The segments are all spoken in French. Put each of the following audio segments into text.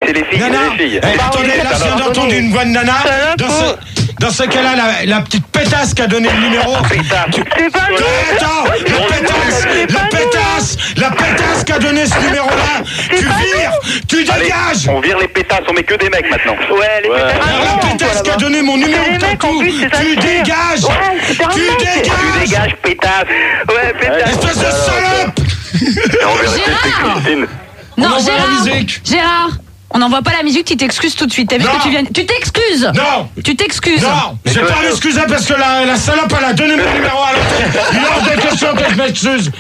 c'est les filles. Nana, c'est les filles. attendez, là, je viens d'entendre une voix de Nana. Dans ce cas-là, la petite pétasse qui a donné le numéro. C'est pas vrai. Attends, la pétasse qui a donné ce numéro-là. Tu vires, tu dégages. On vire les pétasses, on met que des mecs maintenant. Ouais, les pétasses. La pétasse qui a donné mon numéro de tatou. Tu dégages. Tu dégages, pétasse. Ouais, pétasse. Espèce de salope. Non, Gérard. Gérard, on n'envoie pas la musique, tu t'excuses tout de suite. T'as vu que tu viens. Tu t'excuses. Non. Tu t'excuses. Non, je vais pas m'excuser parce que la salope, elle a donné mon numéro à l'antenne. Il est hors de question que je m'excuse.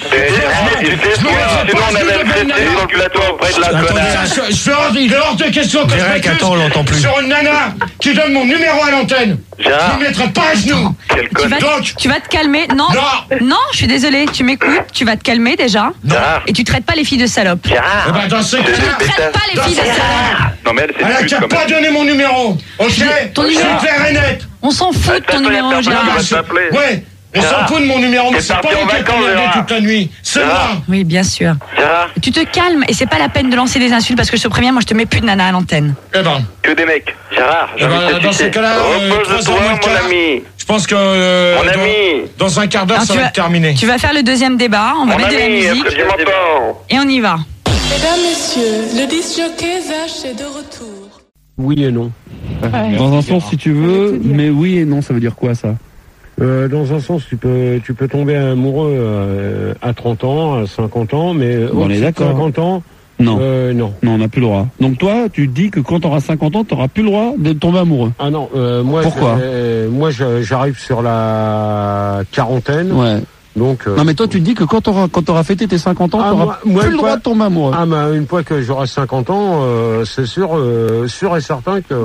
Sinon, on avait le calculatoire auprès de la connasse. Il est hors de question que je m'excuse. Attends, on l'entend plus. Sur une nana qui donne mon numéro à l'antenne. Je ne mettrai pas à genoux. Tu vas te calmer. Non, je suis désolée. Tu m'écoutes. Tu vas te calmer déjà. Et tu traites pas les filles de salopes. Eh ben, dans ce cas-là, tu ne traites pas les filles de salopes. Non, mais elle n'a pas donné mon numéro. Ok. Ton numéro. C'est clair et net. On s'en fout de ton numéro, Gérard. Ouais. On s'en fout de mon numéro, mais c'est pas moi qui ai regardé toute la nuit. C'est moi. Oui, bien sûr. Tu te calmes et c'est pas la peine de lancer des insultes parce que je te préviens, moi je te mets plus de nana à l'antenne. Eh ben. Que des mecs. Gérard, dans ce cas-là, repose-toi, mon ami. Je pense que dans un quart d'heure, ça va être terminé. Tu vas faire le deuxième débat, on va mettre de la musique. Et on y va. Mesdames, messieurs, le disc jockey Zach est de retour. Oui et non. Dans un sens, si tu veux, mais oui et non, ça veut dire quoi ça? Dans un sens, tu peux tomber amoureux à 30 ans, à 50 ans, mais on est d'accord. 50 ans, non. Non. Non, on n'a plus le droit. Donc toi, tu dis que quand tu auras 50 ans, tu n'auras plus le droit de tomber amoureux. Ah non, moi, pourquoi j'arrive sur la quarantaine. Ouais. Donc, non mais toi tu te dis que quand t'auras fêté tes 50 ans, t'auras plus le droit de tomber amoureux. Ah mais une fois que j'aurai 50 ans, c'est sûr et certain que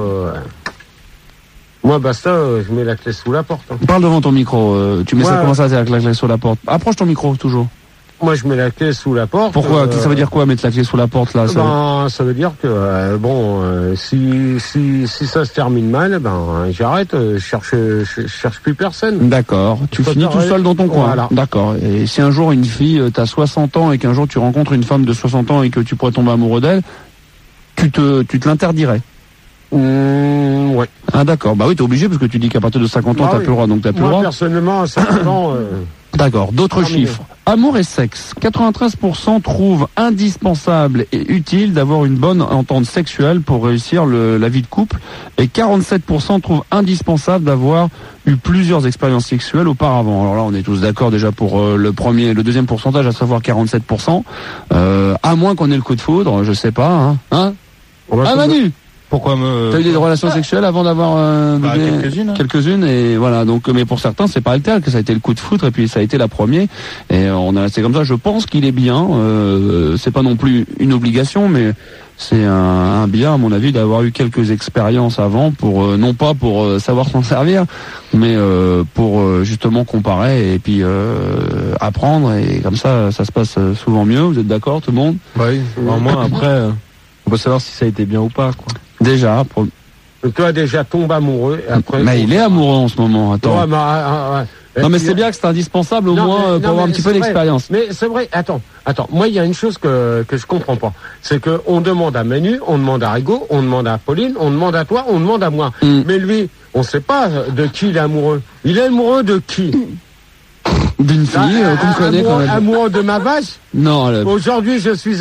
moi basta, je mets la clé sous la porte. Parle devant ton micro, tu mets ça comment ça avec la clé sous la porte? Approche ton micro toujours. Moi je mets la clé sous la porte. Pourquoi? Ça veut dire quoi mettre la clé sous la porte là? Ça veut dire que si ça se termine mal, j'arrête, je cherche plus personne. D'accord. Tu finis tout seul dans ton coin. Voilà. D'accord. Et si un jour une fille t'as 60 ans et qu'un jour tu rencontres une femme de 60 ans et que tu pourrais tomber amoureux d'elle, tu te l'interdirais? Ouais. Ah d'accord. Bah oui, t'es obligé parce que tu dis qu'à partir de 50 ans t'as plus le droit, donc t'as plus le droit. Moi personnellement à 50 ans. D'accord. D'autres chiffres. Amour et sexe. 93% trouvent indispensable et utile d'avoir une bonne entente sexuelle pour réussir la vie de couple, et 47% trouvent indispensable d'avoir eu plusieurs expériences sexuelles auparavant. Alors là, on est tous d'accord déjà pour le deuxième pourcentage, à savoir 47%. À moins qu'on ait le coup de foudre, je sais pas. Hein Manu. Pourquoi T'as eu des relations sexuelles avant d'avoir quelques-unes et voilà. Donc, mais pour certains, c'est pas le tel que ça a été le coup de foudre et puis ça a été la première. Et c'est comme ça. Je pense qu'il est bien. C'est pas non plus une obligation, mais c'est un bien à mon avis d'avoir eu quelques expériences avant pour non pas pour savoir s'en servir, mais pour justement comparer et puis apprendre, et comme ça se passe souvent mieux. Vous êtes d'accord, tout le monde? Oui. Au moins après, on peut savoir si ça a été bien ou pas, quoi. Déjà. Toi déjà tombe amoureux. Et après, mais il est amoureux en ce moment. Attends. Ouais, non mais c'est bien que c'est indispensable au moins pour avoir un petit peu d'expérience. Mais c'est vrai. Attends. Moi il y a une chose que je comprends pas. C'est que on demande à Manu, on demande à Rigaud, on demande à Pauline, on demande à toi, on demande à moi. Mais lui, on sait pas de qui il est amoureux. Il est amoureux de qui? D'une fille qu'on connaît quand même. Amoureux de ma vache? Non. Aujourd'hui je suis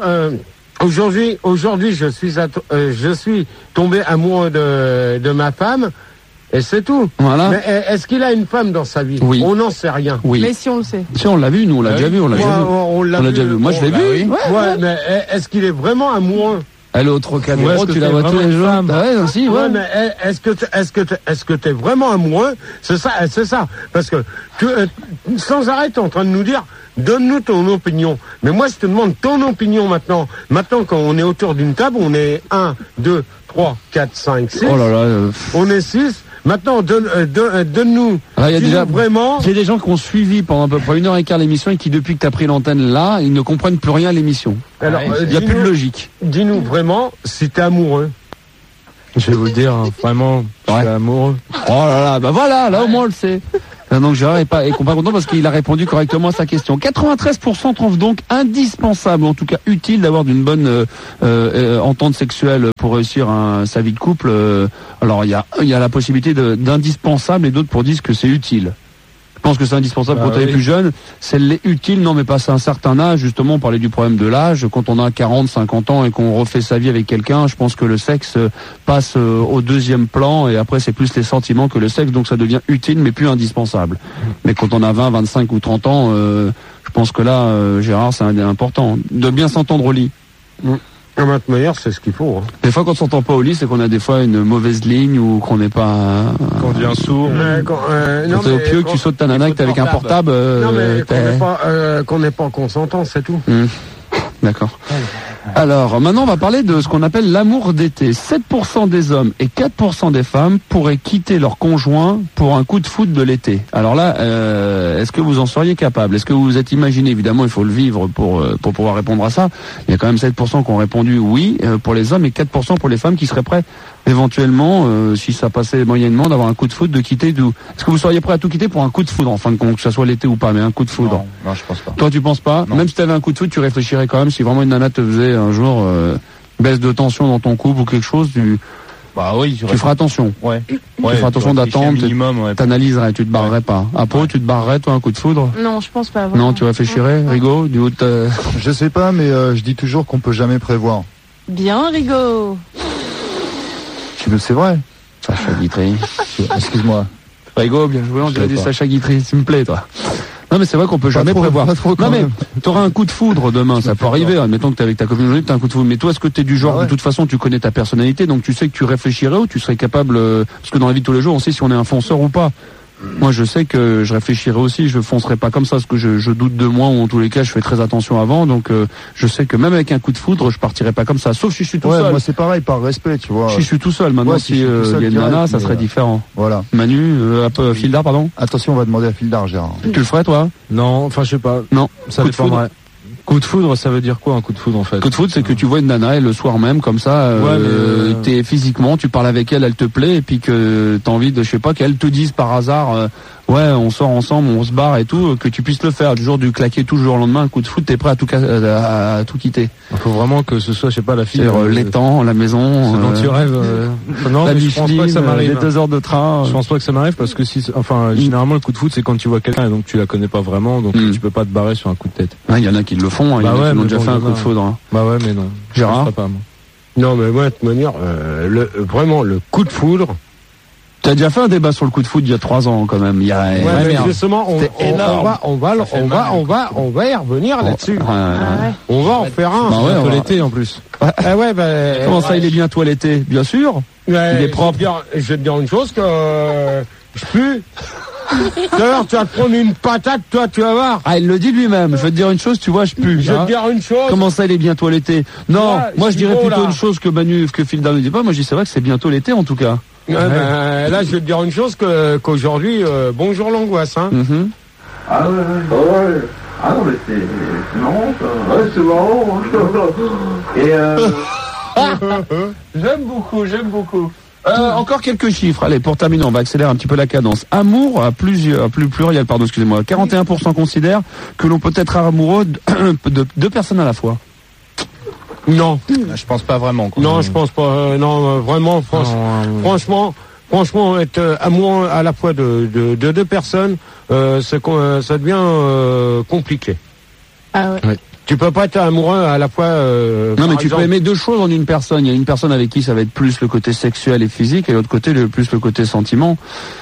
Aujourd'hui, je suis tombé amoureux de ma femme, et c'est tout. Voilà. Mais est-ce qu'il a une femme dans sa vie? Oui. On n'en sait rien. Oui. Mais si on le sait. Si on l'a vu, nous on l'a déjà vu, on l'a déjà vu. Moi je l'ai vu. Ouais, mais est-ce qu'il est vraiment amoureux? Elle est au Trocadéro, tu la vois tous les jours. Ouais, mais est-ce que t'es vraiment amoureux? C'est ça. Parce que sans arrêt, t'es en train de nous dire, donne-nous ton opinion. Mais moi, je te demande ton opinion maintenant. Maintenant, quand on est autour d'une table, on est 1, 2, 3, 4, 5, 6. Oh là là. On est 6. Maintenant, donne-nous. Il y a déjà vraiment. Il y a des gens qui ont suivi pendant à peu près 1h15 l'émission et qui, depuis que tu as pris l'antenne là, ils ne comprennent plus rien à l'émission. Alors, il n'y a plus de logique. Dis-nous vraiment si t'es amoureux. Je vais vous le dire, vraiment, je suis amoureux. Oh là là, bah voilà, là au moins on le sait. Donc Gérard est pas content parce qu'il a répondu correctement à sa question. 93% trouvent donc indispensable, ou en tout cas utile, d'avoir d'une bonne entente sexuelle pour réussir sa vie de couple. Alors il y a la possibilité d'indispensable et d'autres pour dire que c'est utile. Je pense que c'est indispensable quand on est plus jeune. C'est utile, non mais passé un certain âge, justement, on parlait du problème de l'âge. Quand on a 40, 50 ans et qu'on refait sa vie avec quelqu'un, je pense que le sexe passe au deuxième plan et après c'est plus les sentiments que le sexe, donc ça devient utile mais plus indispensable. Mais quand on a 20, 25 ou 30 ans, je pense que là, Gérard, c'est important de bien s'entendre au lit. De toute manière, c'est ce qu'il faut. Hein. Des fois, quand on s'entend pas au lit, c'est qu'on a des fois une mauvaise ligne ou qu'on n'est pas... Qu'on devient sourd. Quand t'es au pieu, que tu sautes ta nana, que t'es avec un portable... non, mais qu'on n'est pas consentant, c'est tout. D'accord. Alors, maintenant, on va parler de ce qu'on appelle l'amour d'été. 7% des hommes et 4% des femmes pourraient quitter leur conjoint pour un coup de foudre de l'été. Alors là, est-ce que vous en seriez capable? Est-ce que vous vous êtes imaginé? Évidemment, il faut le vivre pour pouvoir répondre à ça. Il y a quand même 7% qui ont répondu oui pour les hommes et 4% pour les femmes qui seraient prêts éventuellement, si ça passait moyennement, d'avoir un coup de foudre, de quitter d'où. Est-ce que vous seriez prêt à tout quitter pour un coup de foudre, en fin de compte, que ça soit l'été ou pas, mais un coup de foudre? Non, je pense pas. Toi, tu penses pas? Non. Même si tu avais un coup de foudre, tu réfléchirais quand même, si vraiment une nana te faisait un jour baisse de tension dans ton couple ou quelque chose, tu feras attention. Ouais. Tu feras attention d'attendre, t'analyserais, tu te barrerais pas. Apo, tu te barrerais, toi, un coup de foudre? Non, je pense pas. Non, tu réfléchirais, Rigo, du haut de Je sais pas, mais je dis toujours qu'on peut jamais prévoir. Bien, Rigo. C'est vrai. Sacha Guitry. Excuse-moi. Rigo, bien joué, on dirait du Sacha Guitry, tu me plais, toi. Non mais c'est vrai qu'on peut jamais prévoir. Non mais t'auras un coup de foudre demain, ça peut arriver. Admettons que t'es avec ta copine aujourd'hui, t'as un coup de foudre. Mais toi, est-ce que t'es du genre, de toute façon, tu connais ta personnalité, donc tu sais que tu réfléchirais ou tu serais capable, parce que dans la vie de tous les jours, on sait si on est un fonceur ou pas. Moi, je sais que je réfléchirais aussi, je foncerais pas comme ça, parce que je doute de moi, ou en tous les cas, je fais très attention avant, donc je sais que même avec un coup de foudre, je partirais pas comme ça, sauf si je suis tout seul. Moi, c'est pareil, par respect, tu vois. Si je suis tout seul, maintenant, si il y a une nana, ça serait différent. Voilà. Manu, Fildar, pardon. Attention, on va demander à Fildar, Gérard. Tu le ferais, toi? Non, enfin, je sais pas. Non. Ça dépendrait. Coup de foudre, ça veut dire quoi un coup de foudre en fait? Coup de foudre, c'est que tu vois une nana et le soir même, comme ça, t'es physiquement, tu parles avec elle, elle te plaît, et puis que t'as envie de, je sais pas, qu'elle te dise par hasard, ouais, on sort ensemble, on se barre et tout, que tu puisses le faire, du jour du claquer tout le jour au lendemain, un coup de foudre, t'es prêt à tout quitter. Il faut vraiment que ce soit, je sais pas, la fille. L'étang, la maison. Ce dont tu rêves. Non, mais je pense pas que ça m'arrive. Les 2 heures de train. Je pense pas que ça m'arrive parce que généralement le coup de foudre c'est quand tu vois quelqu'un et donc tu la connais pas vraiment, donc tu peux pas te barrer sur un coup de tête. Il y en a qui le font, il y en a qui ont déjà fait un coup de foudre. Bah ouais, mais non. Gérard? Non, mais moi, de toute manière, vraiment, le coup de foudre. T'as déjà fait un débat sur le coup de foudre il y a 3 ans quand même. Mais justement, on va y revenir là-desses. On va en faire un. Bientôt l'été en plus. Comment ça, il est bientôt l'été? Bien sûr. Il est propre. Je vais te dire une chose que je pue. D'ailleurs, tu vas te prendre une patate, toi, tu vas voir. Ah, il le dit lui-même. Je vais te dire une chose, tu vois, je pue. Je vais te dire une chose. Comment ça, il est bientôt l'été? Non, moi je dirais plutôt une chose que Manu, que Fildar ne dit pas. Moi, je dis c'est vrai que c'est bientôt l'été en tout cas. Là, je vais te dire une chose qu'aujourd'hui, bonjour l'angoisse, hein. Ah ouais. Ah non, mais c'est marrant, ça. Ouais, c'est marrant. Et J'aime beaucoup. Encore quelques chiffres. Allez, pour terminer, on va accélérer un petit peu la cadence. Amour à pluriel, pardon, excusez-moi. 41% considèrent que l'on peut être amoureux de 2 personnes à la fois. Non. Je pense pas vraiment. Quoi. Non, je pense pas. Non, vraiment, franchement, être amoureux à la fois de 2 personnes, ça devient compliqué. Ah ouais. Tu peux pas être amoureux à la fois. Non, mais tu peux aimer 2 choses en une personne. Il y a une personne avec qui ça va être plus le côté sexuel et physique, et l'autre côté plus le côté sentiment.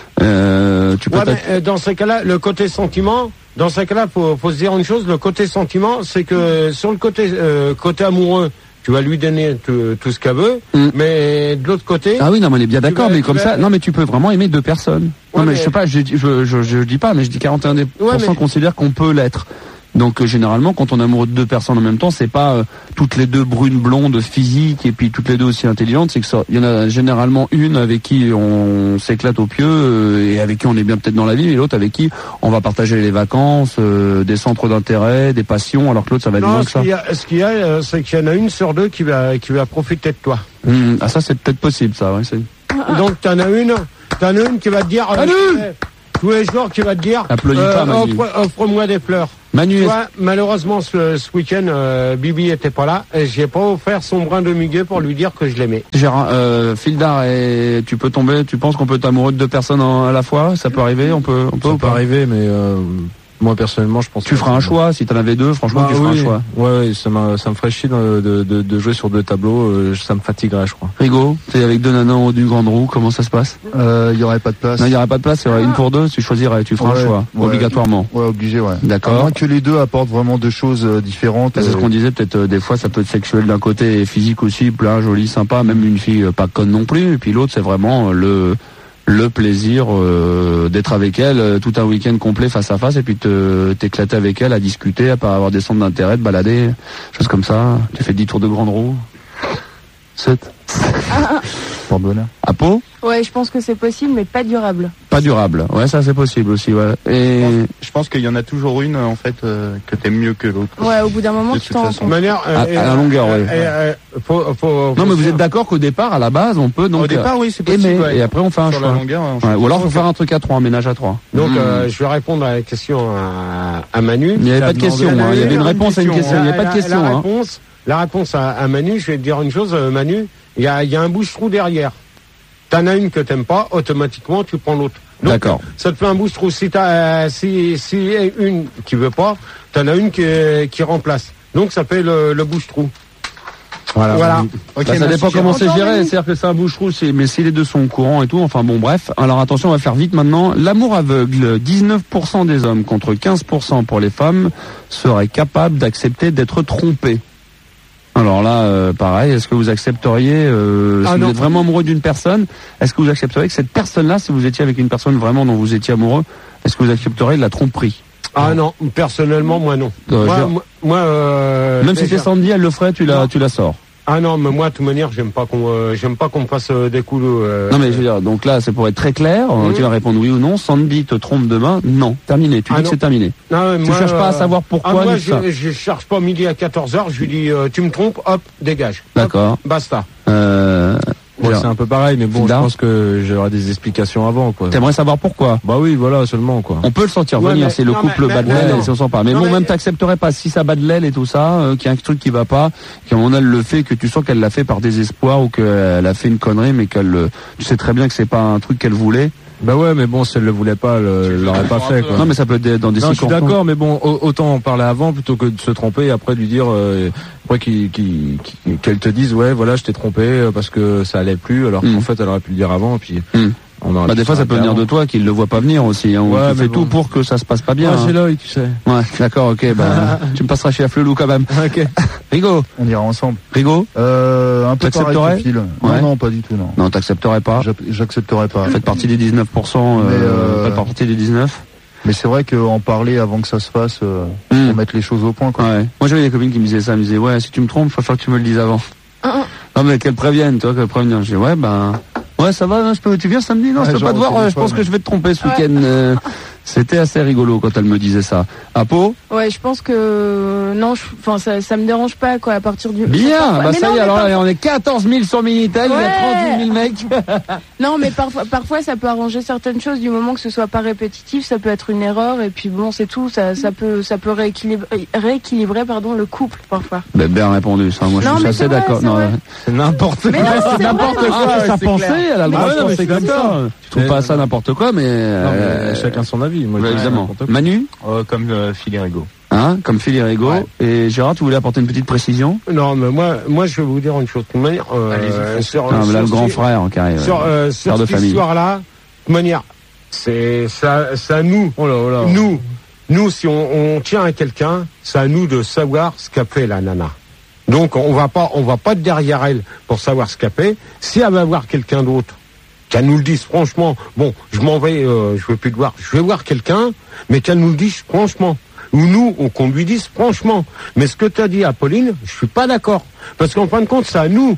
Tu peux mais dans ces cas-là, le côté sentiment. Dans ces cas-là, faut se dire une chose. Le côté sentiment, c'est que sur le côté amoureux, tu vas lui donner tout ce qu'elle veut, mais de l'autre côté. Ah oui, non, mais on est bien d'accord, mais comme ça, non, mais tu peux vraiment aimer 2 personnes. Non, mais je sais pas, je dis pas, mais je dis 41% considèrent qu'on peut l'être. Donc généralement, quand on est amoureux de 2 personnes en même temps, c'est pas toutes les 2 brunes blondes physiques et puis toutes les 2 aussi intelligentes. C'est que ça, il y en a généralement une avec qui on s'éclate au pieu et avec qui on est bien peut-être dans la vie, et l'autre avec qui on va partager les vacances, des centres d'intérêt, des passions, alors que l'autre ça va être moins que ça. Ce qu'il y a, c'est qu'il y en a une sur 2 qui va profiter de toi. Ah ça c'est peut-être possible ça. Ouais, donc t'en as une qui va te dire. tous les jours qui va te dire Applaudis pas, Manu. offre-moi des fleurs. Manu, tu vois, malheureusement ce week-end Bibi était pas là et j'ai pas offert son brin de muguet pour lui dire que je l'aimais. Gérard, Fildar, et tu peux tomber, tu penses qu'on peut être amoureux de deux personnes à la fois? Ça peut arriver? On peut Ça peut arriver, mais moi personnellement je pense. Tu feras un choix si t'en avais deux, franchement tu feras un choix. Ouais, ça me ferait chier de jouer sur deux tableaux, ça me fatiguerait, je crois. Rigo, t'es avec deux nanas en haut d'une grande roue, comment ça se passe? Il y aurait pas de place. Non, il y aurait pas de place, il y aurait une pour deux, tu choisirais, tu feras un choix, obligatoirement. Ouais, obligé, ouais. D'accord. À moins que les deux apportent vraiment deux choses différentes. C'est ce qu'on disait, peut-être des fois ça peut être sexuel d'un côté et physique aussi, plein, joli, sympa, même une fille pas conne non plus, et puis l'autre c'est vraiment le plaisir d'être avec elle tout un week-end complet face à face et puis t'éclater avec elle, à discuter, à pas avoir des centres d'intérêt, de balader, choses comme ça. Tu fais 10 tours de grande roue. 7. Pour bonheur. À Pau? Ouais, je pense que c'est possible, mais pas durable. Pas durable. Ouais, ça c'est possible aussi, ouais. Et je pense qu'il y en a toujours une, en fait, que t'aimes mieux que l'autre. Ouais, au bout d'un moment, tu t'en rends compte. À la longueur, ouais. Non, mais vous êtes d'accord qu'au départ, à la base, on peut donc au départ, oui, c'est possible, aimer, ouais. et après on fait un Sur choix. la longueur, ou alors faut faire un truc à 3, un ménage à 3. Donc je vais répondre à la question à Manu. Il n'y avait pas de question, il y avait une réponse à une question, il n'y avait pas de question. La réponse à Manu, je vais te dire une chose, Manu, il y a un bouche-trou derrière. T'en as une que t'aimes pas, automatiquement tu prends l'autre. D'accord. Ça te fait un bouche-trou. Si une qui veut pas, t'en as une qui remplace. Donc ça fait le bouche-trou. Voilà. Okay, ça dépend comment c'est géré, c'est-à-dire que c'est un bouche-trou, mais si les deux sont au courant et tout, enfin bon bref. Alors attention, on va faire vite maintenant. L'amour aveugle, 19% des hommes contre 15% pour les femmes seraient capables d'accepter d'être trompés. Alors là, pareil, est-ce que vous accepteriez, si vous êtes vraiment amoureux d'une personne, est-ce que vous accepteriez que cette personne-là, si vous étiez avec une personne vraiment dont vous étiez amoureux, est-ce que vous accepteriez de la tromperie? Ah non, personnellement, moi non. Même si c'est Sandy, elle le ferait, tu la sors. Ah non, mais moi, de toute manière, j'aime pas qu'on me fasse des coups de... Non mais je veux dire, donc là, c'est pour être très clair, tu vas répondre oui ou non. Sandy te trompe demain, non, terminé, tu dis que c'est terminé. Non, tu cherches pas à savoir pourquoi. Moi, je cherche pas midi à 14h, je lui dis, tu me trompes, hop, dégage. D'accord. Basta. Ouais, c'est un peu pareil, mais bon, je pense que j'aurai des explications avant, quoi. T'aimerais savoir pourquoi? Bah oui, voilà, seulement, quoi. On peut le sentir venir, c'est le couple bas de l'aile, et si on sent pas. Mais bon, même t'accepterais pas, si ça bat de l'aile et tout ça, qu'il y a un truc qui va pas, qu'à un moment elle le fait, que tu sens qu'elle l'a fait par désespoir, ou qu'elle a fait une connerie, mais tu sais très bien que c'est pas un truc qu'elle voulait. Bah ouais, mais bon, si elle le voulait pas, elle l'aurait pas fait, quoi. Non, mais ça peut être dans des circonstances. Je suis d'accord, mais bon, autant en parler avant plutôt que de se tromper et après lui dire, après qu'elle te dise, ouais, voilà, je t'ai trompé parce que ça allait plus, alors qu'en fait, elle aurait pu le dire avant, et puis. Des fois ça peut venir de toi qu'il le voit pas venir aussi, hein, tu fais tout pour que ça se passe pas bien. Ouais, c'est l'œil, tu sais. Ouais, d'accord, ok, tu me passeras chez Afflelou quand même. Ok. Rigo. On ira ensemble. Rigo. Un peu pareil que Phil. Ouais. Non, pas du tout, non. Non, t'accepterais pas. J'accepterais pas. Faites partie des 19%, pas partie des 19. Mais c'est vrai qu'en parler avant que ça se fasse, pour mettre les choses au point, quoi. Ouais. Moi j'avais des copines qui me disaient ça, elles me disaient, ouais, si tu me trompes, il faut faire que tu me le dises avant. Non mais qu'elles préviennent, toi, qu'elles préviennent. Je dis, ouais, ça va, tu viens samedi? Non, je peux pas te voir, je pense que je vais te tromper ce week-end. C'était assez rigolo quand elle me disait ça. À Pau? Ouais, je pense que non, ça me dérange pas, quoi, à partir du... Bien, ça y est, alors là, on est 14 000 sur Minitel, il y a 38 000 mecs. Non, mais parfois ça peut arranger certaines choses du moment que ce soit pas répétitif, ça peut être une erreur, et puis bon, c'est tout, ça peut rééquilibrer le couple, parfois. Bien répondu, ça, moi je suis assez d'accord. C'est n'importe quoi. C'est n'importe quoi, sa pensée, elle a le droit de penser comme ça. Tu trouves pas ça n'importe quoi, mais... Chacun son avis. Moi, évidemment. Manu? Comme Phil et Rigo. Hein, comme Phil et Rigo. Ouais. Et Gérard, tu voulais apporter une petite précision? Non, mais moi, je vais vous dire une chose. De toute manière, le grand frère qui arrive. Sur cette histoire-là, de toute manière, c'est à nous. Oh là là. Nous, si on tient à quelqu'un, c'est à nous de savoir ce qu'a fait la nana. Donc, on va pas être derrière elle pour savoir ce qu'a fait. Si elle va voir quelqu'un d'autre, qu'elle nous le dise franchement, bon, je m'en vais, je veux plus te voir, je vais voir quelqu'un, mais qu'elle nous le dise franchement. Ou nous, qu'on lui dise franchement. Mais ce que tu as dit à Pauline, je suis pas d'accord. Parce qu'en fin de compte, c'est à nous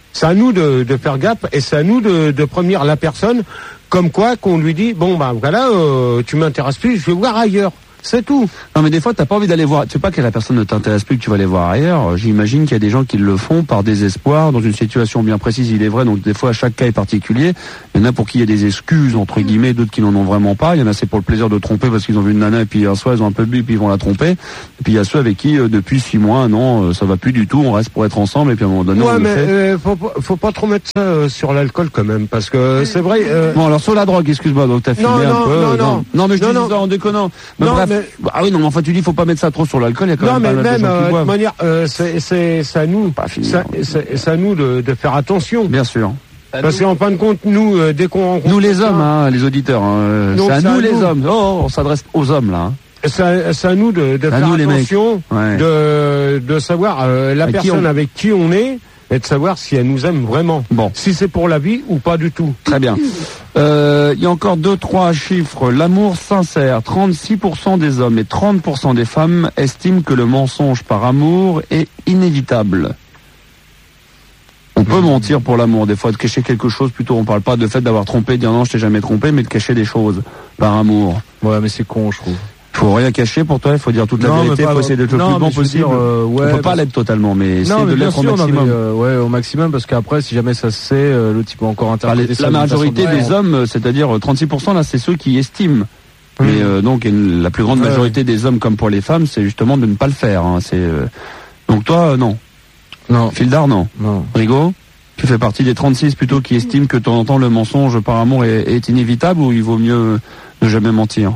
de faire gaffe, et c'est à nous de prévenir la personne, comme quoi qu'on lui dit, bon, voilà, tu m'intéresses plus, je vais voir ailleurs. C'est tout. Non, mais des fois, t'as pas envie d'aller voir. Tu sais pas que la personne ne t'intéresse plus, que tu vas aller voir ailleurs. J'imagine qu'il y a des gens qui le font par désespoir, dans une situation bien précise, il est vrai. Donc, des fois, chaque cas est particulier. Il y en a pour qui il y a des excuses, entre guillemets, d'autres qui n'en ont vraiment pas. Il y en a, c'est pour le plaisir de tromper parce qu'ils ont vu une nana et puis un soir, ils ont un peu bu et puis ils vont la tromper. Et puis, il y a ceux avec qui, depuis 6 mois, 1 an, ça va plus du tout. On reste pour être ensemble et puis à un moment donné, ouais, on le mais fait. faut pas trop mettre ça sur l'alcool quand même, parce que c'est vrai. Bon, alors sur la drogue, excuse-moi, donc t'as filmé un peu. Non, mais je dis ça en déconnant. Mais bref. Ah oui, non, mais enfin, tu dis, faut pas mettre ça trop sur l'alcool, il y a quand même pas mal de gens qui boivent. De manière, c'est à nous, c'est à nous de faire attention. Bien sûr. Parce qu'en fin de compte, nous, dès qu'on rencontre... Nous les hommes, les auditeurs, c'est à nous les hommes. Oh, on s'adresse aux hommes, là. C'est à nous de faire attention, de savoir la personne avec qui on est, et de savoir si elle nous aime vraiment. Bon. Si c'est pour la vie ou pas du tout. Très bien. Il y a encore 2-3 chiffres. L'amour sincère, 36% des hommes et 30% des femmes estiment que le mensonge par amour est inévitable. On peut mentir pour l'amour, des fois, de cacher quelque chose, plutôt on parle pas de fait d'avoir trompé, de dire non, je t'ai jamais trompé, mais de cacher des choses par amour. Ouais, mais c'est con, je trouve. Faut rien cacher pour toi, il faut dire toute la vérité, il faut essayer d'être le plus bon possible. On peut pas l'être totalement, mais essayer de l'être au maximum. Ouais, au maximum, parce qu'après, si jamais ça se sait, l'autre il peut encore interpréter ça. La majorité des hommes, c'est-à-dire 36%, là, c'est ceux qui estiment. Mais donc, la plus grande majorité des hommes, comme pour les femmes, c'est justement de ne pas le faire. Hein. Donc toi, non. Non. Fildar, non. Rigaud, tu fais partie des 36 plutôt qui estiment que de temps en temps le mensonge par amour est inévitable, ou il vaut mieux ne jamais mentir?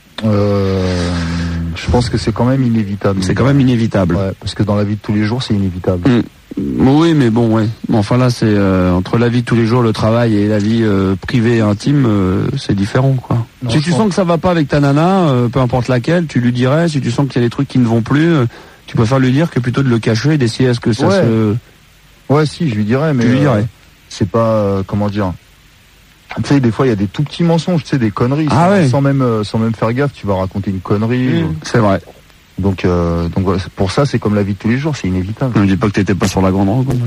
Je pense que c'est quand même inévitable. C'est quand même inévitable. Ouais, parce que dans la vie de tous les jours, c'est inévitable. Oui, mais bon, ouais. Bon, enfin là, c'est entre la vie de tous les jours, le travail et la vie privée et intime, c'est différent, quoi. Non, si tu sens que ça va pas avec ta nana, peu importe laquelle, tu lui dirais. Si tu sens qu'il y a des trucs qui ne vont plus, tu préfères lui dire que plutôt de le cacher et d'essayer à ce que ça se... Ouais, si, je lui dirais, mais... Tu lui dirais. C'est pas... comment dire... Tu sais, des fois, il y a des tout petits mensonges, tu sais, des conneries. Sans même faire gaffe, tu vas raconter une connerie. C'est vrai. Donc pour ça, c'est comme la vie de tous les jours, c'est inévitable. Ne dis pas que t'étais pas sur la grande rencontre.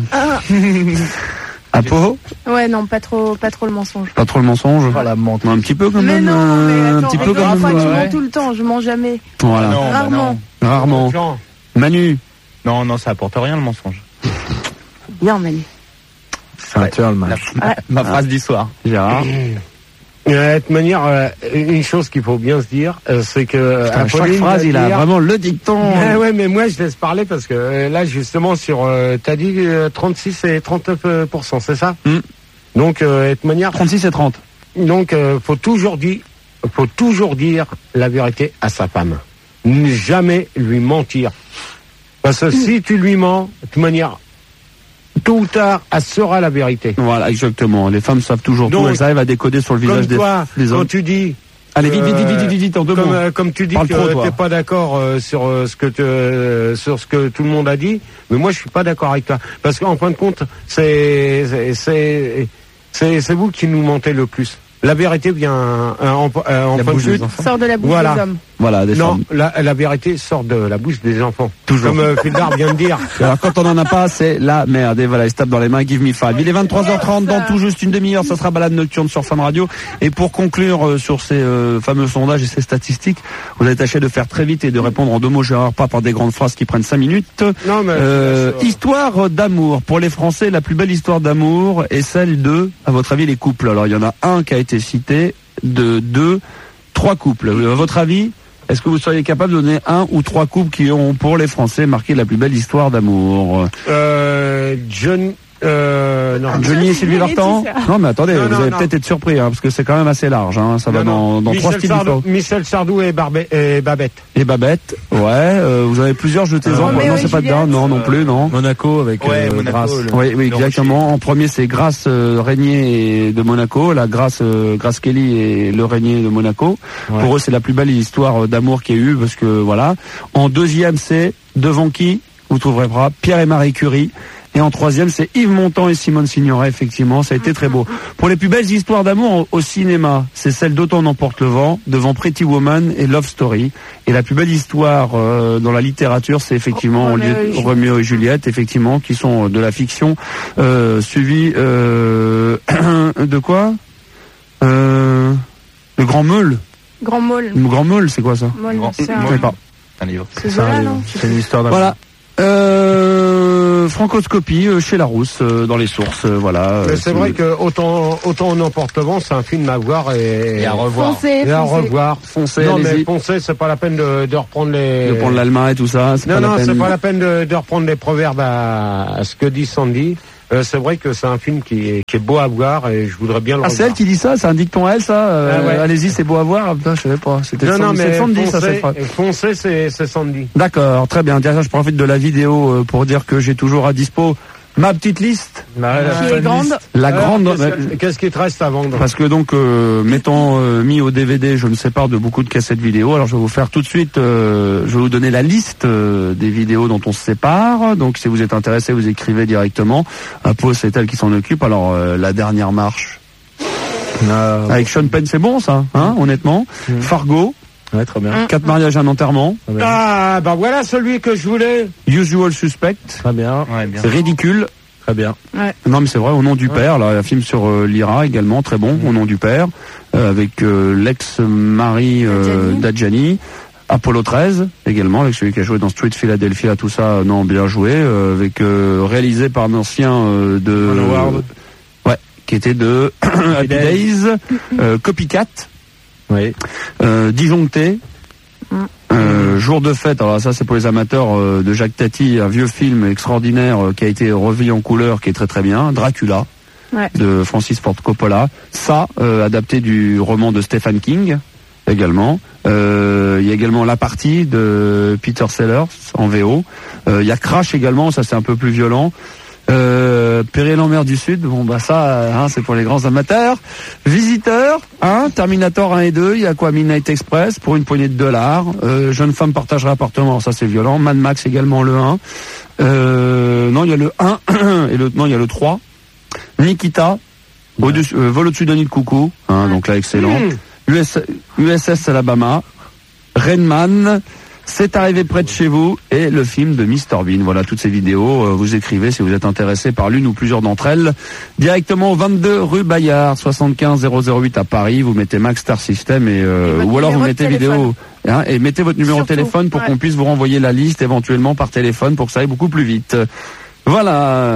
Apo? Ouais, non, pas trop le mensonge. Pas trop le mensonge? Pas la mentir. Un petit peu quand même. Mais non, mais attends, un petit peu quand même. Tu mens tout le temps, je mens jamais. Voilà. Rarement. Rarement. Manu? Non, ça apporte rien le mensonge. Bien, Manu. C'est un turn, ma phrase du soir. Gérard? De toute manière, une chose qu'il faut bien se dire, c'est que... à chaque phrase, il a vraiment le dicton. Ouais, mais moi, je laisse parler parce que là, justement, t'as dit 36 et 39%, c'est ça? Donc, de toute manière... 36 et 30. Donc, faut toujours dire la vérité à sa femme. Ne jamais lui mentir. Parce que si tu lui mens, de toute manière... tôt ou tard, elle saura la vérité. Voilà, exactement. Les femmes savent toujours tout, elles arrivent à décoder sur le visage des hommes. Quand tu dis... Allez, vite, en 2 mots. Comme tu dis que t'es pas d'accord sur ce que tout le monde a dit, mais moi je suis pas d'accord avec toi. Parce qu'en fin de compte, c'est vous qui nous mentez le plus. La vérité vient en fin de suite. Sort de la bouche des hommes. Voilà, des femmes. La vérité sort de la bouche des enfants. Toujours. Comme Fildar vient de dire. Alors quand on en a pas, c'est la merde. Et voilà, il se tape dans les mains, give me five. Il est 23h30, dans tout juste une demi-heure, ça sera balade nocturne sur Fun Radio. Et pour conclure sur ces fameux sondages et ces statistiques, vous allez tâcher de faire très vite et de répondre en 2 mots, Gérard, pas par des grandes phrases qui prennent 5 minutes. Non, mais histoire d'amour. Pour les Français, la plus belle histoire d'amour est celle de, à votre avis, les couples. Alors il y en a un qui a été cité, 2, 3 couples. À votre avis, est-ce que vous seriez capable de donner 1 ou 3 couples qui ont, pour les Français, marqué la plus belle histoire d'amour? Johnny et Sylvie Vartan? Non, mais attendez, vous allez peut-être être surpris, parce que c'est quand même assez large, ça va dans 3 styles différents. Michel Sardou et Babette. Et Babette, ouais, vous en avez plusieurs, jetez-en. Non, c'est pas dedans, non plus, non. Monaco avec Grace. Oui, exactement. En premier, c'est Grace Régnier de Monaco, la Grace Kelly et le Régnier de Monaco. Ouais. Pour eux, c'est la plus belle histoire d'amour qu'il y a eu, parce que voilà. En deuxième, c'est devant qui? Vous trouverez pas Pierre et Marie Curie. Et en troisième, c'est Yves Montand et Simone Signoret, effectivement, ça a été très beau. Pour les plus belles histoires d'amour au cinéma, c'est celle d'Autant n'emporte le vent, devant Pretty Woman et Love Story. Et la plus belle histoire dans la littérature, c'est effectivement Roméo et Juliette, effectivement, qui sont de la fiction, suivi de quoi Le Grand Meule. Grand Môle. Grand Môle, c'est quoi ça? Môle, c'est un... Je sais pas. Un livre. C'est Zola, non? C'est une histoire d'amour. Voilà. Francoscopie chez Larousse dans les sources, voilà. C'est vrai que autant on emporte le vent, c'est un film à voir et à revoir. Foncez. à revoir. Foncez, Non mais allez-y. foncez, c'est pas la peine de reprendre les. De prendre l'Allemagne et tout ça. Non, c'est pas la peine de reprendre les proverbes à ce que dit Sandy. C'est vrai que c'est un film qui est beau à voir et je voudrais bien le revoir. C'est elle qui dit ça, c'est un dicton à elle, ça. Ouais. Allez-y, c'est beau à voir. Putain, je savais pas. C'était Non, mais Sandy, ça, cette phrase. foncez, c'est Sandy. D'accord, très bien. Tiens, je profite de la vidéo pour dire que j'ai toujours à dispo ma petite liste. Qui est grande. La grande. Qu'est-ce qui te reste à vendre? Parce que donc, m'étant mis au DVD, je me sépare de beaucoup de cassettes vidéo. Alors, je vais vous faire tout de suite, je vais vous donner la liste des vidéos dont on se sépare. Donc, si vous êtes intéressé, vous écrivez directement. Pau, c'est elle qui s'en occupe. Alors, la dernière marche. Avec Sean Penn, c'est bon, ça, hein, honnêtement. Fargo. Ouais, très bien. 4 mariages, un enterrement. Ah, bah voilà celui que je voulais. Usual Suspect. Très bien. Ouais, bien. Ridicule. Très bien. Ouais. Non mais c'est vrai, Au nom du père, là, un film sur l'IRA également, très bon, Au nom du père, avec l'ex-mari d'Adjani. Apollo 13 également, avec celui qui a joué dans Street Philadelphia, tout ça, non, bien joué, avec réalisé par un ancien de Howard. Ouais, qui était de Happy Days, Copycat, Oui. Disjoncté. Jour de fête, alors ça c'est pour les amateurs de Jacques Tati, un vieux film extraordinaire qui a été revu en couleur, qui est très très bien, Dracula, de Francis Ford Coppola, ça, adapté du roman de Stephen King, également. Il y a également La Partie de Peter Sellers, en VO. Il y a Crash également, ça c'est un peu plus violent. Péril en mer du Sud, bon bah ça, c'est pour les grands amateurs. Visiteur, Terminator 1 et 2, il y a quoi, Midnight Express pour une poignée de dollars. Jeune femme partagera appartement, ça c'est violent. Mad Max également le 1. Non, il y a le 1 et il y a le 3. Nikita, vol au-dessus d'un nid de coucou, donc là excellent. USS Alabama, Rainman. C'est arrivé près de chez vous et le film de Mr Bean. Voilà, toutes ces vidéos, vous écrivez si vous êtes intéressé par l'une ou plusieurs d'entre elles. Directement au 22 rue Bayard, 75 008 à Paris. Vous mettez Max Star System ou alors vous mettez vidéo et mettez votre numéro de téléphone pour qu'on puisse vous renvoyer la liste éventuellement par téléphone pour que ça aille beaucoup plus vite. Voilà.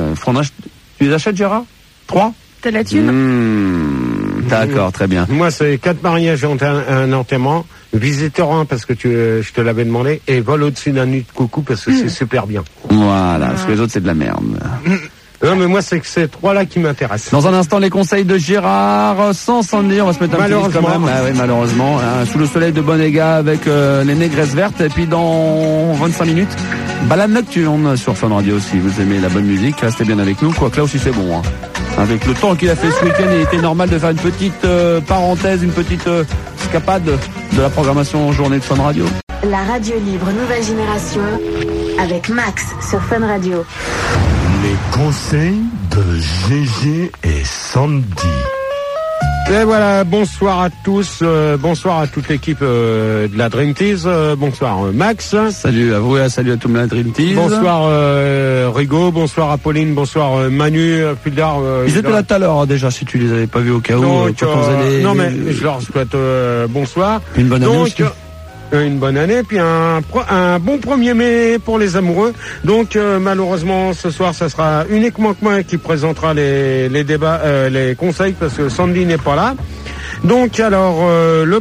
Tu les achètes, Gérard? 3? T'as la thune? D'accord, très bien. Moi, c'est 4 mariages et un enterrement. Visiteur 1 parce que je te l'avais demandé, et vol au-dessus d'un nid de coucou parce que c'est super bien. Voilà, parce que les autres c'est de la merde. Non mais moi c'est que ces 3-là qui m'intéressent. Dans un instant les conseils de Gérard, sans Sandy, on va se mettre un petit disque quand même. Oui, malheureusement. Sous le soleil de Bonega avec les négresses vertes, et puis dans 25 minutes, balade nocturne sur Fun Radio. Si vous aimez la bonne musique, restez bien avec nous, quoique là aussi c'est bon. Avec le temps qu'il a fait ce week-end, il était normal de faire une petite parenthèse, une petite escapade de la programmation journée de Fun Radio. La radio libre nouvelle génération avec Max sur Fun Radio. Les conseils de Gégé et Sandy. Et voilà, bonsoir à tous, bonsoir à toute l'équipe de la Dream Tease, bonsoir Max. Salut à vous et salut à tout la Dream Tease. Bonsoir Rigo, bonsoir Apolline, bonsoir Manu, Pildar. Ils étaient là tout à l'heure déjà, si tu les avais pas vus au cas où. Non mais je leur souhaite bonsoir. Une bonne année aussi. Une bonne année, puis un bon 1er mai pour les amoureux. Donc malheureusement ce soir ça sera uniquement que moi qui présentera les débats, les conseils, parce que Sandy n'est pas là. Donc alors le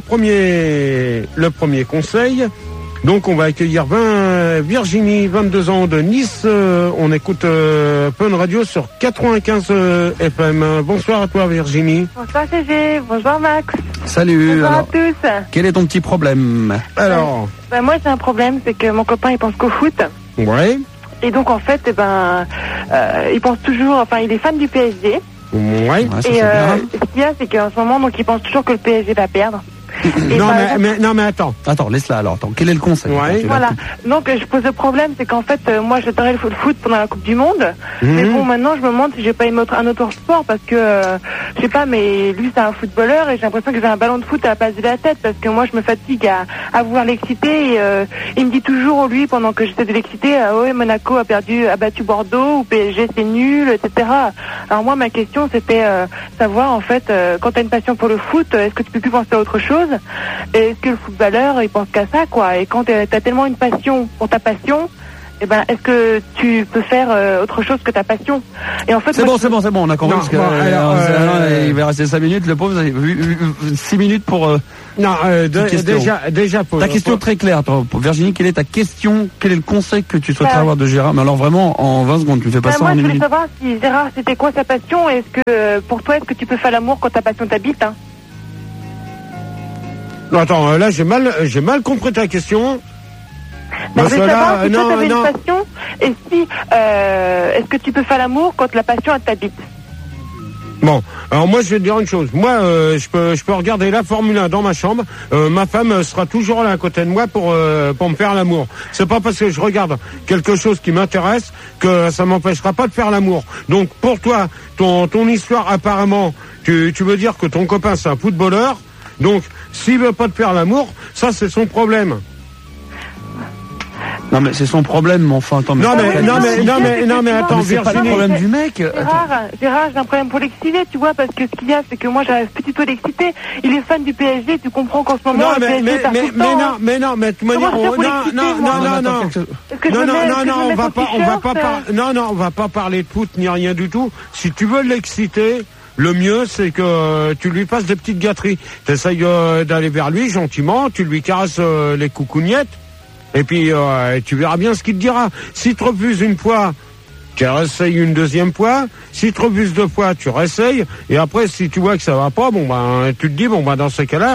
premier conseil. Donc on va accueillir Virginie, 22 ans de Nice. On écoute Fun Radio sur 95 FM. Bonsoir à toi Virginie. Bonsoir Gégé, bonjour Max. Salut. Bonsoir à tous. Quel est ton petit problème? Alors moi j'ai un problème, c'est que mon copain il pense qu'au foot. Ouais. Et donc en fait il pense toujours, il est fan du PSG. Ouais. Et ce qu'il y a, c'est qu'en ce moment donc il pense toujours que le PSG va perdre. Non mais attends. Attends, laisse-la alors. Attends, quel est le conseil? Ouais. Voilà. Donc je pose le problème, c'est qu'en fait moi j'adorais le foot pendant la Coupe du Monde. Mais bon, maintenant je me demande si j'ai pas aimé un autre sport, parce que je sais pas, mais lui c'est un footballeur et j'ai l'impression que j'ai un ballon de foot à la place de la tête parce que moi je me fatigue à vouloir l'exciter et il me dit toujours lui pendant que j'essaie de l'exciter, ouais Monaco a battu Bordeaux ou PSG c'est nul, etc. Alors moi ma question c'était savoir en fait quand t'as une passion pour le foot, est-ce que tu peux plus penser à autre chose? Et est-ce que le footballeur il pense qu'à ça quoi? Et quand t'as tellement une passion pour ta passion, eh ben, est-ce que tu peux faire autre chose que ta passion? Et en fait, c'est bon, on a compris. Parce que, il va rester 5 minutes, le pauvre, vous avez vu 6 minutes pour... déjà pour... Ta question très claire, toi, Virginie, quelle est ta question? Quel est le conseil que tu souhaiterais avoir de Gérard? Mais alors vraiment, en 20 secondes, tu me fais pas ça en 1 minute. Moi, je voulais savoir si Gérard, c'était quoi sa passion? Est-ce que, pour toi, est-ce que tu peux faire l'amour quand ta passion t'habite, hein? Non, attends, là, j'ai mal compris ta question. Je voulais savoir si toi t'avais une passion et si est-ce que tu peux faire l'amour quand la passion elle t'habite? Bon, alors moi je vais te dire une chose. Moi, je peux regarder la Formule 1 dans ma chambre. Ma femme sera toujours là à côté de moi pour me faire l'amour. C'est pas parce que je regarde quelque chose qui m'intéresse que ça m'empêchera pas de faire l'amour. Donc pour toi, ton histoire apparemment, tu veux dire que ton copain c'est un footballeur. Donc s'il veut pas te faire l'amour, ça c'est son problème. Non mais c'est son problème, mon enfant. Attends, non mais attends, c'est pas le problème du mec. Gérard, j'ai un problème pour l'exciter, tu vois, parce que ce qu'il y a, c'est que moi j'arrive petit peu à l'exciter. Il est fan du PSG, tu comprends qu'en ce moment le PSG on va pas parler de foot ni rien du tout. Si tu veux l'exciter, le mieux, c'est que tu lui passes des petites gâteries. T'essayes d'aller vers lui gentiment, tu lui caresses les coucougnettes. Et puis, tu verras bien ce qu'il te dira. Si tu refuses une fois, tu réessayes une deuxième fois. Si tu refuses 2 fois, tu réessayes. Et après, si tu vois que ça va pas, tu te dis, dans ces cas-là,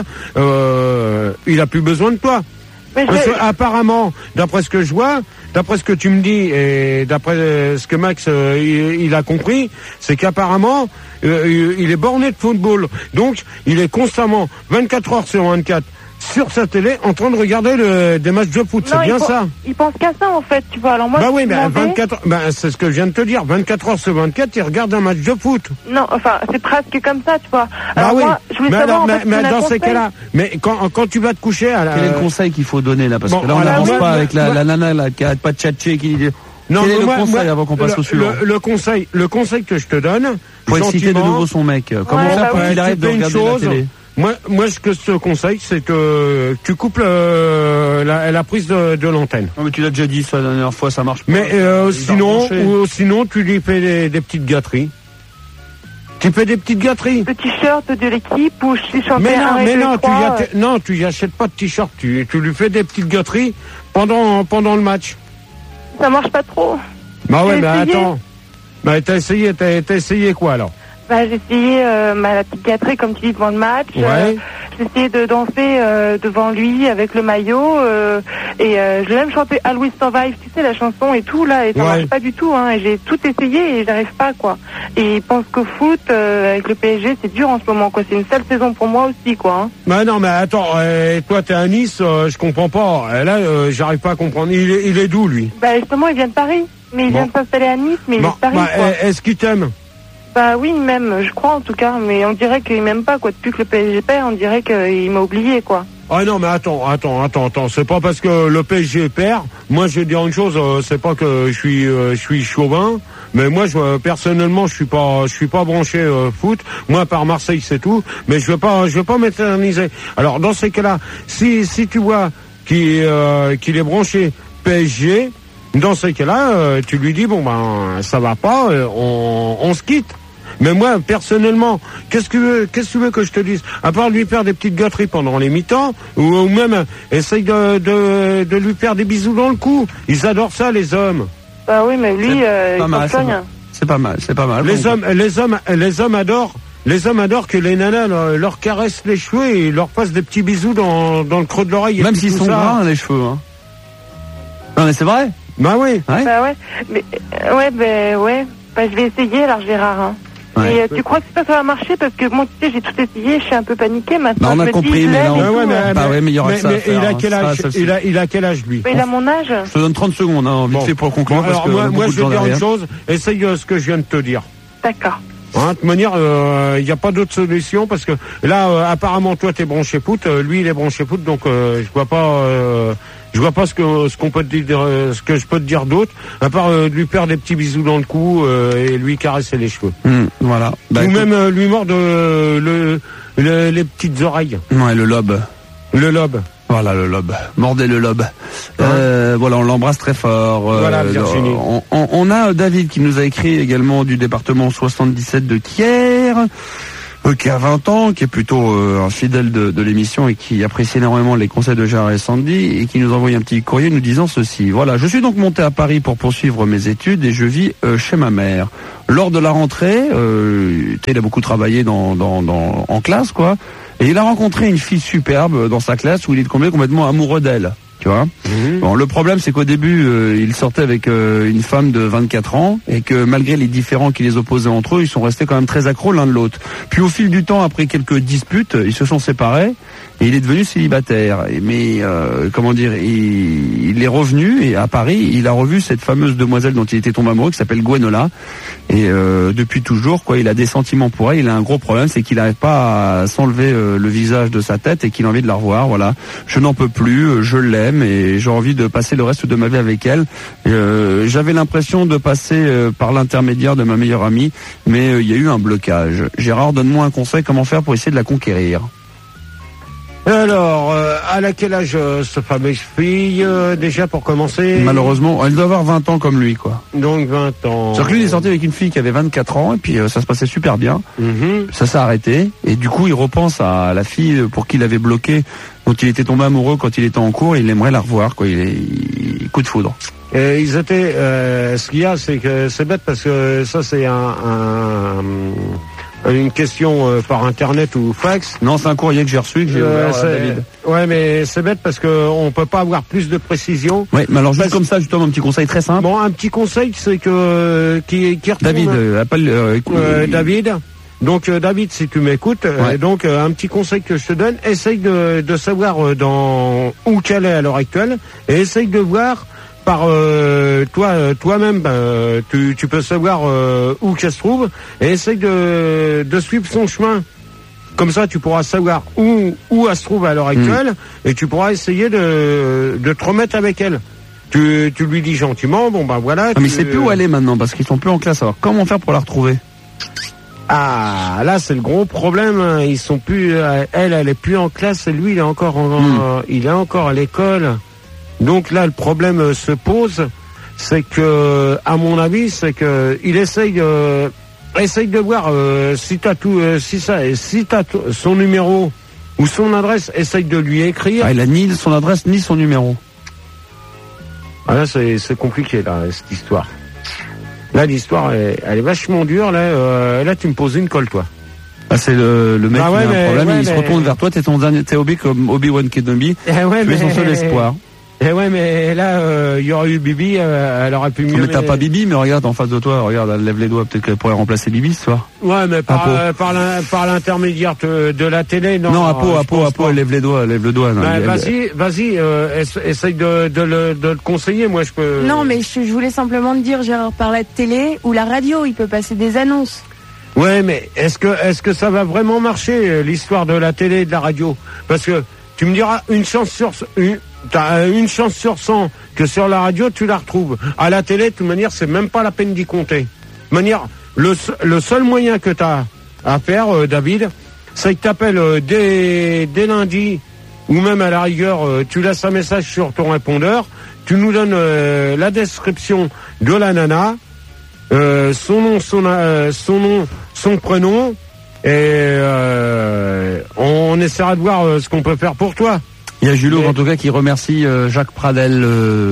il a plus besoin de toi. Parce que, apparemment, d'après ce que je vois, d'après ce que tu me dis, et d'après ce que Max, il a compris, c'est qu'apparemment, il est borné de football. Donc, il est constamment, 24 heures sur 24, sur sa télé en train de regarder des matchs de foot, c'est bien ça. Il pense qu'à ça en fait, tu vois. Alors moi, c'est ce que je viens de te dire, 24 heures sur 24, il regarde un match de foot. Non, enfin, c'est presque comme ça, tu vois. Alors moi, je voulais savoir mais dans ces cas-là, mais quand tu vas te coucher quel est le conseil qu'il faut donner là? Parce que là on n'avance pas avec la nana là, qui arrête pas de tchatcher, qui dit... Quel est le conseil avant qu'on passe au suivant? Le conseil que je te donne, faut exciter de nouveau son mec. Comment faire pour qu'il arrête de regarder la télé? Moi, ce que je te conseille, c'est que tu coupes la prise de l'antenne. Non, mais tu l'as déjà dit ça la dernière fois, ça marche pas. Mais sinon, tu lui fais des petites gâteries. Tu fais des petites gâteries. Le t-shirt de l'équipe ou je chantais tu y achètes pas de t-shirt. Tu lui fais des petites gâteries pendant le match. Ça marche pas trop. Bah ouais, mais attends. Bah t'as essayé quoi alors? J'ai essayé la petite gâterie comme tu dis devant le match. Ouais. J'ai essayé de danser devant lui avec le maillot et je l'ai même chanté Always Survive, tu sais la chanson et tout là, et ça marche pas du tout hein. Et j'ai tout essayé et j'arrive pas quoi. Et il pense qu'au foot avec le PSG c'est dur en ce moment quoi. C'est une seule saison pour moi aussi quoi. Hein. Bah non mais attends, toi t'es à Nice, je comprends pas. Là j'arrive pas à comprendre. Il est d'où lui? Bah justement il vient de Paris, mais il vient de s'installer à Nice, mais il est de Paris quoi. Est-ce qu'il t'aime? Bah oui, il m'aime, je crois en tout cas, mais on dirait qu'il m'aime pas quoi. Depuis que le PSG perd, on dirait qu'il m'a oublié quoi. Ah non mais attends, c'est pas parce que le PSG perd. Moi je vais dire une chose, c'est pas que je suis chauvin, mais moi personnellement je suis pas branché foot. Moi par Marseille c'est tout, mais je veux pas m'éterniser. Alors dans ces cas-là, si tu vois qu'il est branché PSG, dans ces cas-là, tu lui dis ça va pas, on se quitte. Mais moi, personnellement, qu'est-ce que tu veux que je te dise? À part lui faire des petites gâteries pendant les mi-temps, ou même essaye de lui faire des bisous dans le cou. Ils adorent ça, les hommes. Bah oui, mais lui, il soigne. C'est pas mal. Les hommes adorent que les nanas leur caressent les cheveux et leur fassent des petits bisous dans le creux de l'oreille. Même s'ils sont gras, les cheveux, hein. Non mais c'est vrai. Bah oui. Ouais. Bah ouais. Mais Bah je vais essayer alors Gérard. Hein. Ouais. Et tu crois que ça va marcher parce que moi tu sais j'ai tout essayé, je suis un peu paniqué maintenant. Non, on a compris, mais là il y aura ça. Mais il a quel âge? Il a quel âge lui? Il a mon âge. Je te donne 30 secondes, hein, vite fait pour conclure. Alors moi je vais dire une chose, essaye ce que je viens de te dire. D'accord. Hein? De toute manière, il n'y a pas d'autre solution parce que là, apparemment, toi, t'es branché foot, lui, il est branché foot, donc je vois pas ce qu'on peut te dire, ce que je peux te dire d'autre, à part lui faire des petits bisous dans le cou et lui caresser les cheveux. Voilà. Ou même lui mordre les petites oreilles. Ouais, le lobe. Le lobe. Voilà, le lobe. Mordez le lobe. Voilà, on l'embrasse très fort. Voilà, Virginie. On a David qui nous a écrit également du département 77 de Thiers, qui a 20 ans, qui est plutôt un fidèle de l'émission et qui apprécie énormément les conseils de Gérard et Sandy et qui nous a envoyé un petit courrier nous disant ceci. Voilà, je suis donc monté à Paris pour poursuivre mes études et je vis chez ma mère. Lors de la rentrée, il a beaucoup travaillé en classe, quoi. Et il a rencontré une fille superbe dans sa classe où il est complètement amoureux d'elle, tu vois. Bon, le problème, c'est qu'au début, il sortait avec une femme de 24 ans et que malgré les différends qui les opposaient entre eux, ils sont restés quand même très accros l'un de l'autre. Puis au fil du temps, après quelques disputes, ils se sont séparés et il est devenu célibataire. Mais il est revenu et à Paris, il a revu cette fameuse demoiselle dont il était tombé amoureux qui s'appelle Gwenola. Et depuis toujours, quoi, il a des sentiments pour elle. Il a un gros problème, c'est qu'il n'arrive pas à s'enlever le visage de sa tête et qu'il a envie de la revoir. Voilà, je n'en peux plus, je l'aime et j'ai envie de passer le reste de ma vie avec elle. J'avais l'impression de passer par l'intermédiaire de ma meilleure amie, mais il y a eu un blocage. Gérard, donne-moi un conseil, comment faire pour essayer de la conquérir. Alors, à quel âge ce fameuse fille, déjà pour commencer? Malheureusement, elle doit avoir 20 ans comme lui, quoi. Donc 20 ans. C'est-à-dire que lui, il est sorti avec une fille qui avait 24 ans, et puis ça se passait super bien. Ça s'est arrêté, et du coup, il repense à la fille pour qui il avait bloqué, dont il était tombé amoureux quand il était en cours, et il aimerait la revoir, quoi. Il coup de foudre. Et ils étaient, ce qu'il y a, c'est que c'est bête parce que ça, c'est une question par internet ou fax. Non, c'est un courrier que j'ai reçu, que j'ai ouvert à David. Ouais, mais c'est bête parce que on peut pas avoir plus de précision. Ouais, mais alors juste comme ça, justement, un petit conseil très simple. Bon, un petit conseil, c'est que qui retourne. David, appelle David. Donc David, si tu m'écoutes, donc un petit conseil que je te donne, essaye de savoir où qu'elle est à l'heure actuelle, et essaye de voir par toi-même, tu peux savoir où qu'elle se trouve et essaye de suivre son chemin. Comme ça, tu pourras savoir où elle se trouve à l'heure actuelle et tu pourras essayer de te remettre avec elle. Tu lui dis gentiment, bon ben voilà. Mais il sait plus où elle est maintenant parce qu'ils sont plus en classe. Alors comment faire pour la retrouver? Ah, là c'est le gros problème. Ils sont plus. Elle est plus en classe et lui il est encore à l'école. Donc là, le problème se pose, c'est que, à mon avis, c'est que il essaye de voir si t'as son numéro ou son adresse, essaye de lui écrire. Ah, il a ni son adresse ni son numéro. Ah là, c'est compliqué là cette histoire. Là, l'histoire, elle est vachement dure. Là, tu me poses une colle, toi. Ah, c'est le mec qui a un problème, il se retourne vers toi. T'es comme Obi-Wan Kenobi. Tu es son seul espoir. Eh ouais, mais là, il y aurait eu Bibi, elle aurait pu mieux. Mais t'as pas Bibi, mais regarde en face de toi, regarde, elle lève les doigts, peut-être qu'elle pourrait remplacer Bibi ce soir. Ouais, mais par l'intermédiaire de la télé, non. Non, Apo, elle lève les doigts, lève le doigt. Non, vas-y, essaye de le conseiller, moi je peux. Non, mais je voulais simplement te dire, Gérard, par la télé ou la radio, il peut passer des annonces. Ouais, mais est-ce que ça va vraiment marcher, l'histoire de la télé et de la radio? Parce que, tu me diras, t'as une chance sur 100 que sur la radio tu la retrouves. À la télé, de toute manière, c'est même pas la peine d'y compter. De manière, le seul moyen que t'as à faire, David, c'est que t'appelles dès lundi, ou même à la rigueur, tu laisses un message sur ton répondeur, tu nous donnes la description de la nana, son nom, son prénom, et on essaiera de voir ce qu'on peut faire pour toi. Il y a Julot en tout cas qui remercie Jacques Pradel.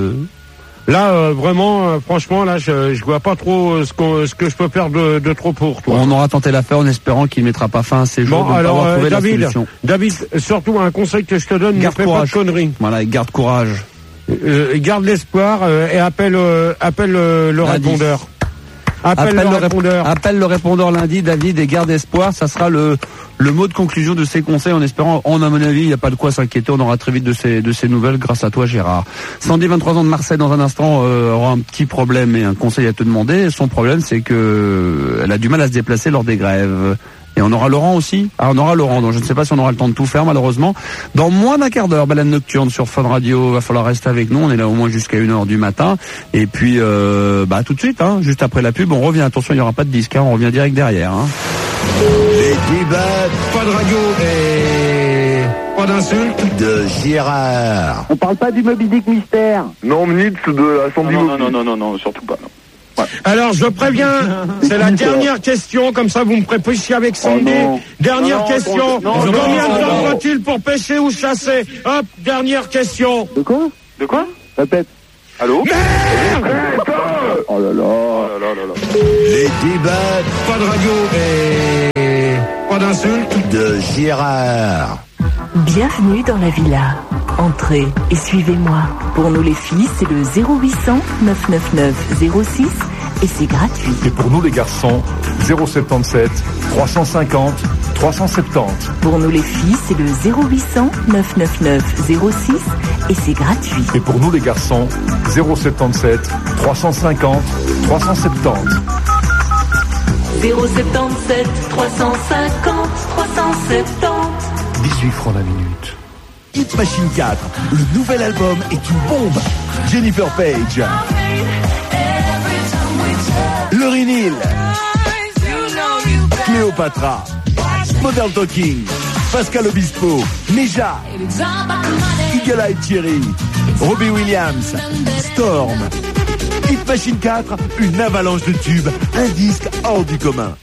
Là vraiment, franchement, là je vois pas trop ce que je peux faire de trop pour toi. On aura tenté l'affaire en espérant qu'il mettra pas fin à ses jours. Bon, alors David, surtout un conseil que je te donne, ne fais pas de conneries. Voilà, garde courage. Garde l'espoir et appelle le répondeur. Appelle le répondeur. Appelle le répondeur lundi, David, et garde espoir. Ça sera le mot de conclusion de ces conseils, en espérant, à mon avis, il n'y a pas de quoi s'inquiéter. On aura très vite de ces nouvelles grâce à toi, Gérard. Sandy, 23 ans de Marseille, dans un instant, aura un petit problème et un conseil à te demander. Son problème, c'est que elle a du mal à se déplacer lors des grèves. Et on aura Laurent aussi. On aura Laurent, donc je ne sais pas si on aura le temps de tout faire, malheureusement. Dans moins d'un quart d'heure, balade nocturne sur Fun Radio. Va falloir rester avec nous. On est là au moins jusqu'à 1h du matin. Et puis, tout de suite, juste après la pub, on revient. Attention, il n'y aura pas de disque, on revient direct derrière. Les débats, pas de radio et pas d'insulte de Gérard. On parle pas du Moby Dick mystère. Non, Nitz de la Sandy. Non, surtout pas, non. Ouais. Alors, je préviens, c'est la dernière question, comme ça vous me prépussiez avec Sandy. Dernière question. Combien de temps faut-il pour pêcher ou chasser? Hop, dernière question. De quoi? Répète. Allô? Merde! Oh là là. Les débats, pas de radio et pas d'insulte de Gérard. Bienvenue dans la villa. Entrez et suivez-moi. Pour nous les filles, c'est le 0800 999 06 et c'est gratuit. Et pour nous les garçons, 077 350 370. Pour nous les filles, c'est le 0800 999 06 et c'est gratuit. Et pour nous les garçons, 077 350 370. 077 350 370. 18 francs la minute. Hit Machine 4, le nouvel album est une bombe. Jennifer Page, Lauryn Hill, Cléopatra, Modern Talking, Pascal Obispo, Neja, Eagle Eye Thierry, Robbie Williams, Storm. Hit Machine 4, une avalanche de tubes, un disque hors du commun.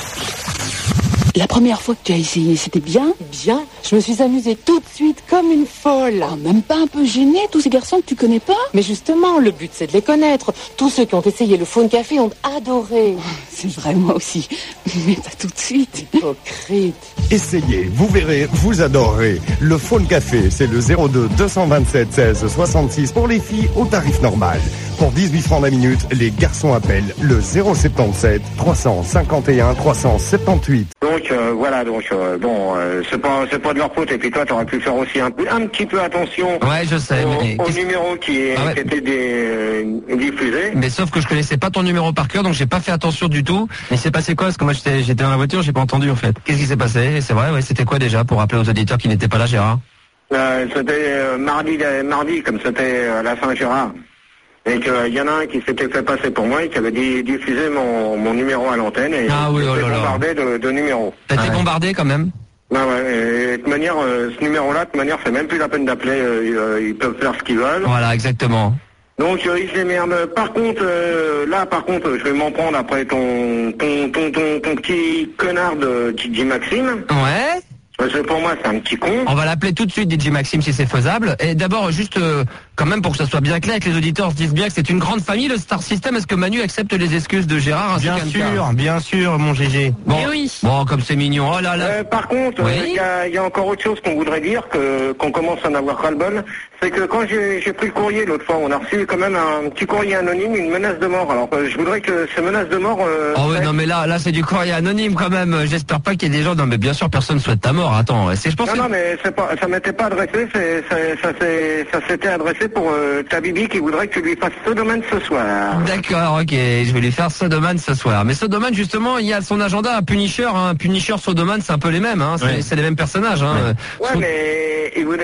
La première fois que tu as essayé, c'était bien? Bien. Je me suis amusée tout de suite comme une folle. Oh, même pas un peu gênée, tous ces garçons que tu connais pas? Mais justement, le but c'est de les connaître. Tous ceux qui ont essayé le Phone Café ont adoré. C'est vrai, moi aussi. Mais pas tout de suite. Hypocrite. Essayez, vous verrez, vous adorerez. Le Phone Café, c'est le 02 227 16 66 pour les filles au tarif normal. Pour 18 francs la minute, les garçons appellent le 077 351 378. Donc voilà, c'est pas de leur faute. Et puis toi, t'aurais pu faire aussi un petit peu attention. Ouais, je sais. Au numéro qui était diffusé. Mais sauf que je connaissais pas ton numéro par cœur, donc j'ai pas fait attention du tout. Mais c'est passé quoi? Parce que moi j'étais dans la voiture, j'ai pas entendu en fait. Qu'est-ce qui s'est passé? C'est vrai, ouais. C'était quoi déjà pour rappeler aux auditeurs qui n'étaient pas là, Gérard? C'était mardi, comme c'était à la Saint-Gérard. Et qu'il y en a un qui s'était fait passer pour moi et qui avait diffusé mon numéro à l'antenne et bombardé de numéros. T'as été bombardé quand même? Bah ouais, et de manière, ce numéro-là, de manière, c'est même plus la peine d'appeler, ils peuvent faire ce qu'ils veulent. Voilà, exactement. Donc ils se démerdent. Par contre, je vais m'en prendre après ton petit connard de DJ Maxime. Ouais. Parce que pour moi, c'est un petit con. On va l'appeler tout de suite DJ Maxime si c'est faisable. Et d'abord, juste quand même pour que ça soit bien clair, que les auditeurs se disent bien que c'est une grande famille, le Star System. Est-ce que Manu accepte les excuses de Gérard? Bien sûr, mon GG. Bon, bon, comme c'est mignon. Oh là là. Par contre, il y a encore autre chose qu'on voudrait dire, qu'on commence à en avoir ras-le-bol. C'est que quand j'ai pris le courrier l'autre fois, on a reçu quand même un petit courrier anonyme, une menace de mort. Alors je voudrais que ces menaces de mort... oh oui, non mais là c'est du courrier anonyme quand même. J'espère pas qu'il y ait des gens... Non mais bien sûr, personne souhaite ta mort. Attends, je pense non, mais ça m'était pas adressé, ça s'était adressé pour ta Bibi qui voudrait que tu lui fasses Sodoman ce soir. D'accord, ok, je vais lui faire Sodoman ce soir. Mais Sodoman, justement, il y a son agenda à Punisher, hein. Punisher, Sodoman, c'est un peu les mêmes, hein. C'est les mêmes personnages, hein. Ouais, mais il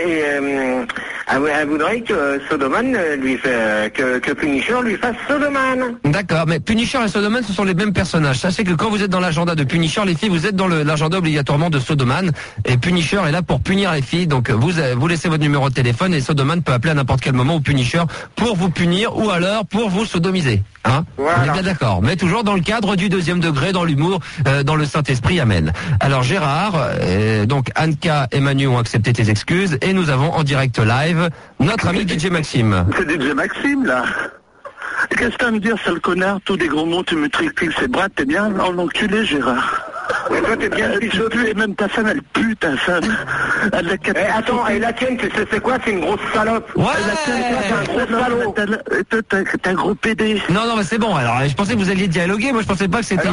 voudrait que Sodoman que Punisher lui fasse Sodoman. D'accord, mais Punisher et Sodoman, ce sont les mêmes personnages. Sachez que quand vous êtes dans l'agenda de Punisher, les filles, vous êtes dans l'agenda obligatoirement de Sodoman. Et Punisher est là pour punir les filles. Donc vous laissez votre numéro de téléphone et Sodoman peut appeler à n'importe quel moment au Punisher pour vous punir ou alors pour vous sodomiser. Hein, voilà. On est bien d'accord. Mais toujours dans le cadre du deuxième degré, dans l'humour, dans le Saint-Esprit. Amen. Alors Gérard, donc Anka et Manu ont accepté tes excuses et nous avons en direct live notre ami DJ Maxime. C'est DJ Maxime là. Qu'est-ce que t'as à me dire, sale connard? Tous des gros mots, tu me trifiles ses bras, t'es bien en enculé, Gérard. Et toi, t'es bien tu pues, et même ta femme, elle pue, ta femme. Attends, et la tienne, tu sais c'est quoi? C'est une grosse salope. Ouais. La tienne, c'est un gros salaud. Toi, t'es un gros PD. Non, mais c'est bon. Alors, je pensais que vous alliez dialoguer. Moi, je pensais pas que c'était...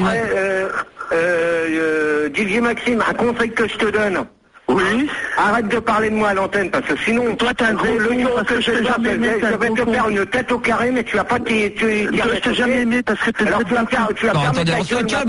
DJ Maxime, un conseil que je te donne. Oui. Arrête de parler de moi à l'antenne, parce que sinon, toi, t'es un gros le jour que je jamais aimé, je vais te faire une tête au carré, mais tu vas pas t'y je t'ai jamais aimé parce que t'es... Alors, tu vas faire... Attendez, on se calme.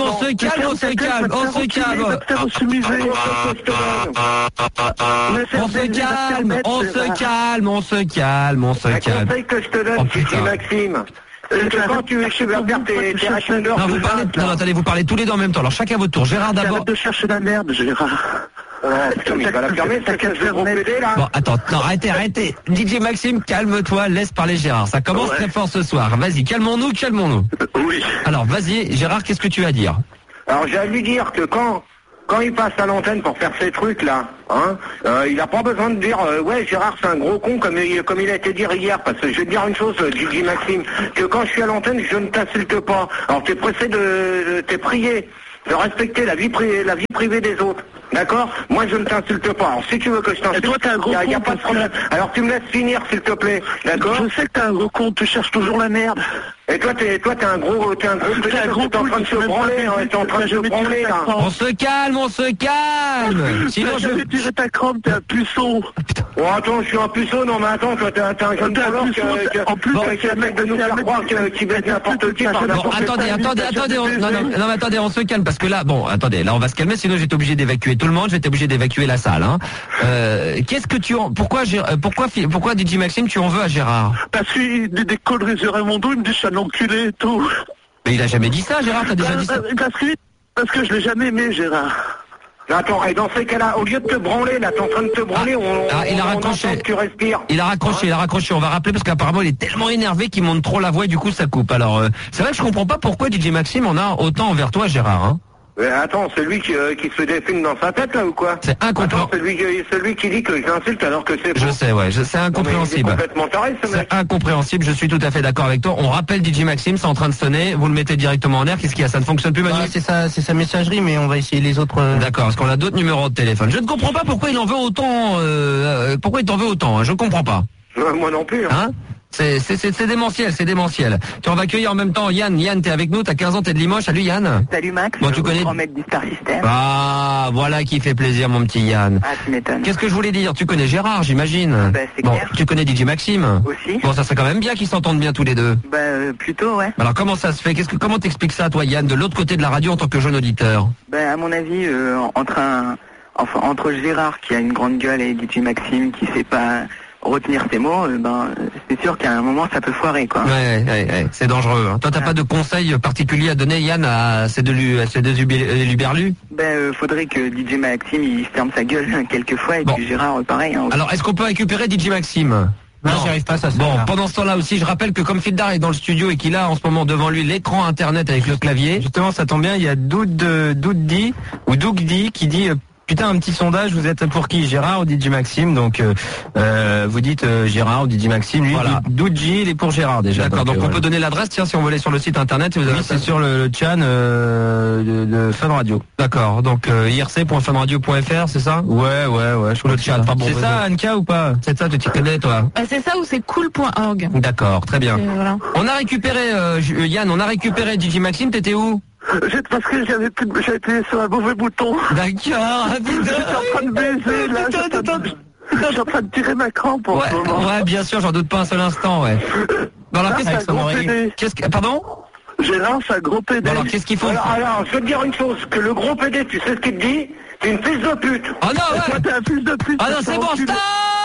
On se calme. Un conseil que je te donne, DJ Maxime. Quand tu vas faire tes racheteurs... Non, attendez, vous parlez tous les deux en même temps. Alors, chacun votre tour. Gérard d'abord. Arrête de chercher la merde, Gérard. Putain, mais il va la fermer, ça casse le gros PD, là. Bon, attends, non, arrêtez. DJ Maxime, calme-toi, laisse parler Gérard. Ça commence très fort ce soir. Vas-y, calmons-nous. Oui. Alors, vas-y, Gérard, qu'est-ce que tu as à dire? Alors, j'ai à lui dire que quand il passe à l'antenne pour faire ces trucs-là, hein, il n'a pas besoin de dire ouais, Gérard, c'est un gros con, comme il a été dit hier, parce que je vais te dire une chose, DJ Maxime, que quand je suis à l'antenne, je ne t'insulte pas. Alors, t'es pressé t'es prié de respecter la vie privée des autres. D'accord? Moi, je ne t'insulte pas. Alors, si tu veux que je t'insulte, il n'y a pas de problème. Alors, tu me laisses finir, s'il te plaît. D'accord? Je sais que t'es un gros con, tu cherches toujours la merde. Et toi, t'es un gros t'es en train de se branler, hein, t'es en train de se branler, là. On se calme. Sinon, je vais tirer ta crampe, t'es un puceau. Oh, attends, je suis un puceau, non, mais attends, toi, t'es un jeune voleur en plus, c'est un mec de nous faire croire qu'il baisse n'importe qui par n'importe quoi. Attendez, non, mais attendez, on se calme, parce que là, attendez, là, on va se calmer, sinon, j'étais obligé d'évacuer tout le monde, j'étais obligé d'évacuer la salle, hein. Qu'est-ce que pourquoi DJ Maxime, tu en veux à Gérard? Parce qu'il dit des conneries sur Raimondo, il me dit, je suis un enculé et tout. Mais il a jamais dit ça, Gérard, t'as déjà dit ça? Parce que je l'ai jamais aimé, Gérard. Attends, et dans ces cas-là, au lieu de te branler, là, t'es en train de te branler, il a raccroché. Tu respires. Il a raccroché, on va rappeler parce qu'apparemment il est tellement énervé qu'il monte trop la voix et du coup ça coupe. Alors, c'est vrai que je comprends pas pourquoi DJ Maxime en a autant envers toi, Gérard, hein. Mais attends, c'est lui qui se fait des films dans sa tête, là, ou quoi? C'est incompréhensible. C'est lui qui dit que j'insulte alors que c'est... Je sais, ouais, c'est incompréhensible. C'est complètement taré, ce mec. C'est incompréhensible, je suis tout à fait d'accord avec toi. On rappelle DJ Maxime, c'est en train de sonner, vous le mettez directement en air, qu'est-ce qu'il y a? Ça ne fonctionne plus, Manu? C'est sa messagerie, mais on va essayer les autres... D'accord, parce qu'on a d'autres numéros de téléphone. Je ne comprends pas pourquoi il en veut autant, pourquoi il t'en veut autant, hein, je comprends pas. Moi non plus, hein. C'est démentiel. Tu vas accueillir en même temps Yann. Yann, t'es avec nous, t'as 15 ans, t'es de Limoges. Salut Yann. Salut Max. Bon, tu connais. Grand mec du Star System. Ah, voilà qui fait plaisir, mon petit Yann. Ah, tu m'étonnes. Qu'est-ce que je voulais dire? Tu connais Gérard, j'imagine. Bah, c'est clair. Tu connais DJ Maxime. Aussi. Bon, ça serait quand même bien qu'ils s'entendent bien tous les deux. Bah, plutôt, ouais. Alors, comment ça se fait? Comment t'expliques ça, toi, Yann, de l'autre côté de la radio en tant que jeune auditeur? Bah, à mon avis, entre Gérard qui a une grande gueule et DJ Maxime qui sait pas retenir ses mots, c'est sûr qu'à un moment ça peut foirer, quoi. Ouais, c'est dangereux. Hein. Toi, t'as pas de conseils particuliers à donner, Yann, à ces deux luberlus? Faudrait que DJ Maxime il ferme sa gueule quelquefois et puis Gérard pareil. Hein, alors, est-ce qu'on peut récupérer DJ Maxime? Non, j'y arrive pas, ça. Bon, pendant ce temps-là aussi, je rappelle que comme Fildar est dans le studio et qu'il a en ce moment devant lui l'écran internet avec le clavier. Justement, ça tombe bien, il y a Douddi qui dit putain, un petit sondage, vous êtes pour qui, Gérard ou DJ Maxime? Donc vous dites Gérard ou DJ Maxime. Lui, voilà. Doudji, il est pour Gérard déjà. D'accord, donc on peut donner l'adresse, tiens, si on veut aller sur le site internet. Oui, c'est sur le chan de Fun Radio. D'accord, donc irc.funradio.fr, c'est ça? Ouais, sur le chat. C'est ça, Anka, ou pas? C'est ça, tu t'y connais, toi? C'est ça ou c'est cool.org. D'accord, très bien. Voilà. On a récupéré, Yann, DJ Maxime, t'étais où? Parce que j'ai été sur un mauvais bouton. D'accord, putain. Je suis en train de baiser, là. Je suis en train de tirer ma crampe en ce moment. Ouais, bien sûr, j'en doute pas un seul instant, ouais. Bon, alors, pardon? Gérard, c'est un gros PD. Bon, alors, qu'est-ce qu'il faut? Alors, je veux te dire une chose, que le gros PD, tu sais ce qu'il te dit? T'es une fils de pute. Oh non, ouais. Toi, t'es un fils de pute. Ah non, c'est bon, stop!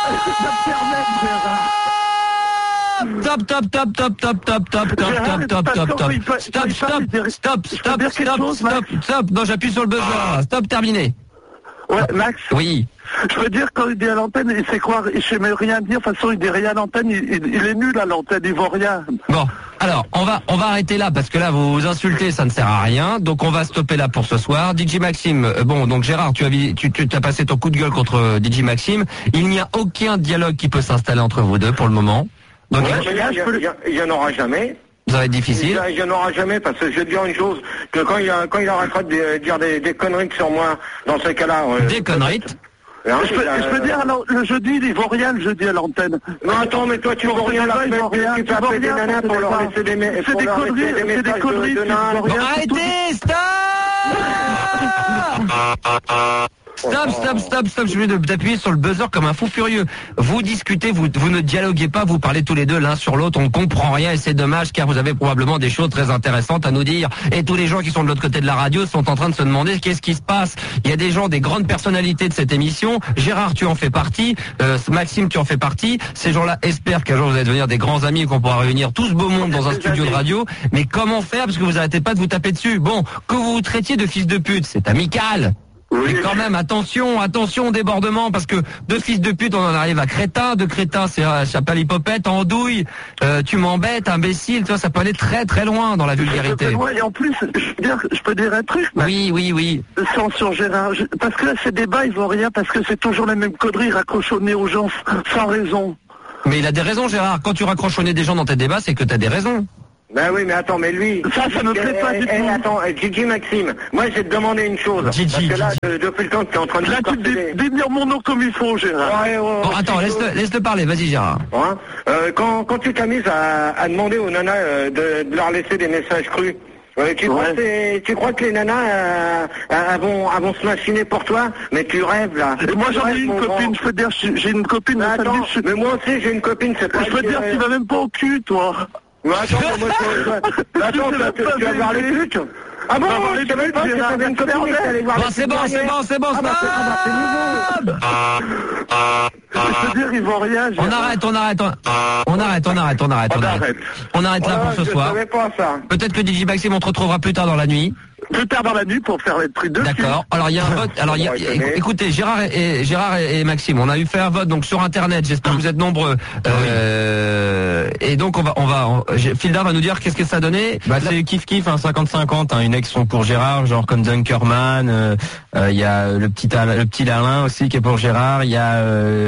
Stop. Non, j'appuie sur le buzzer. Stop, terminé. Ouais, Max. Oui. Je veux dire, quand il dit à l'antenne, il sait quoi? Il sait même rien dire. De toute façon, il dit rien à l'antenne. Il est nul à l'antenne. Il vaut rien. Bon. Alors, on va arrêter là parce que là, vous insultez, ça ne sert à rien. Donc, on va stopper là pour ce soir. DJ Maxime, donc Gérard, tu as passé ton coup de gueule contre DJ Maxime. Il n'y a aucun dialogue qui peut s'installer entre vous deux pour le moment. Donc, il y en aura jamais. Ça va être difficile. Il n'y en aura jamais, parce que je vais te dire une chose, que quand il arrêtera de dire des conneries sur moi, dans ce cas-là... des conneries je peux dire, alors, le jeudi, il vaut rien le jeudi à l'antenne. Non, attends, mais toi, tu vaux rien la semaine, tu peux appeler des nanas pour leur laisser des messages. C'est des conneries, arrêtez, stop! Stop, je vais t'appuyer sur le buzzer comme un fou furieux. Vous discutez, vous ne dialoguez pas, vous parlez tous les deux l'un sur l'autre, on ne comprend rien et c'est dommage car vous avez probablement des choses très intéressantes à nous dire. Et tous les gens qui sont de l'autre côté de la radio sont en train de se demander qu'est-ce qui se passe. Il y a des gens, des grandes personnalités de cette émission. Gérard, tu en fais partie. Maxime, tu en fais partie. Ces gens-là espèrent qu'un jour vous allez devenir des grands amis et qu'on pourra réunir tout ce beau monde dans un studio de radio. Mais comment faire parce que vous arrêtez pas de vous taper dessus. Bon, que vous vous traitiez de fils de pute, c'est amical. Mais quand même, attention, débordement, parce que de fils de pute, on en arrive à crétin, de crétin, c'est chapalipopette, andouille, tu m'embêtes, imbécile, tu vois, ça peut aller très très loin dans la vulgarité. Et en plus, je peux dire un truc. Oui. Sur Gérard, parce que là, ces débats, ils vont rien, parce que c'est toujours la même connerie raccrochonnée aux gens, sans raison. Mais il a des raisons, Gérard. Quand tu raccroches au nez des gens dans tes débats, c'est que t'as des raisons. Ben oui, mais attends, mais lui... Ça me plaît pas du tout. Attends, Gigi Maxime, moi j'ai demandé une chose. Gigi, parce que là, depuis le temps que tu es en train de... Là, tu dénire mon nom comme il faut, Gérard. Bon, attends, laisse-le parler, vas-y, Gérard. Quand tu t'amuses à demander aux nanas de leur laisser des messages crus, tu crois que les nanas vont se machiner pour toi? Mais tu rêves, là. Et moi, j'en ai une copine, je peux te dire, j'ai une copine... Mais attends, mais moi aussi, j'ai une copine, c'est pas... Je peux te dire, tu vas même pas au cul, toi. Mais attends, tu vas voir les putes? Ah bon, je savais pas que t'avais une copine et que t'allais voir les putes. C'est bon, stop! Je peux dire, ils vont rien. On arrête là pour ce soir. Je savais pas ça. Peut-être que DJ Maxime, on te retrouvera plus tard dans la nuit. Plus tard dans la nuit pour faire les prix de. D'accord. Alors il y a un vote. Alors écoutez, Gérard et Maxime, on a eu fait un vote donc sur internet. J'espère que vous êtes nombreux. Et donc Filda va nous dire qu'est-ce que ça a donné. C'est kiff 50-50. Une ex sont pour Gérard, genre comme Dunkerman. Il y a le petit Alain aussi qui est pour Gérard. Il y a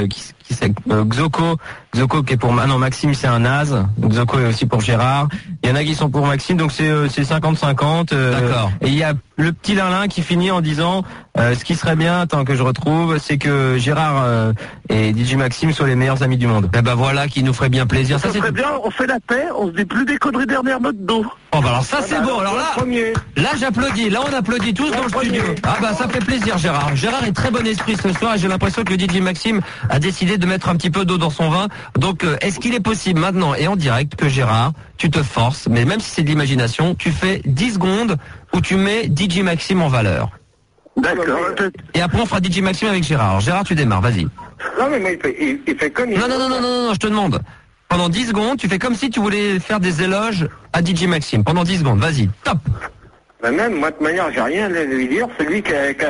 Xoko qui est pour... Ah non, Maxime c'est un naze, donc Xoko est aussi pour Gérard. Il y en a qui sont pour Maxime, donc c'est 50-50. D'accord. Et il y a le petit Lalin qui finit en disant ce qui serait bien, tant que je retrouve, c'est que Gérard et DJ Maxime soient les meilleurs amis du monde. Eh ben voilà, qui nous ferait bien plaisir. Ça serait bien, on fait la paix, on se dit plus des conneries derrière notre dos. Oh bah alors ça c'est beau, alors là j'applaudis, là on applaudit tous dans le studio. Ah bah ça fait plaisir Gérard. Gérard est très bon esprit ce soir et j'ai l'impression que DJ Maxime a décidé de mettre un petit peu d'eau dans son vin. Donc est-ce qu'il est possible maintenant et en direct que Gérard, tu te forces, mais même si c'est de l'imagination, tu fais 10 secondes où tu mets DJ Maxime en valeur. D'accord. Et après on fera DJ Maxime avec Gérard. Alors, Gérard, tu démarres, vas-y. Non mais il fait comme il Non, je te demande. Pendant 10 secondes, tu fais comme si tu voulais faire des éloges à DJ Maxime. Pendant 10 secondes, vas-y, top. Même, moi, de toute manière, j'ai rien à lui dire, c'est lui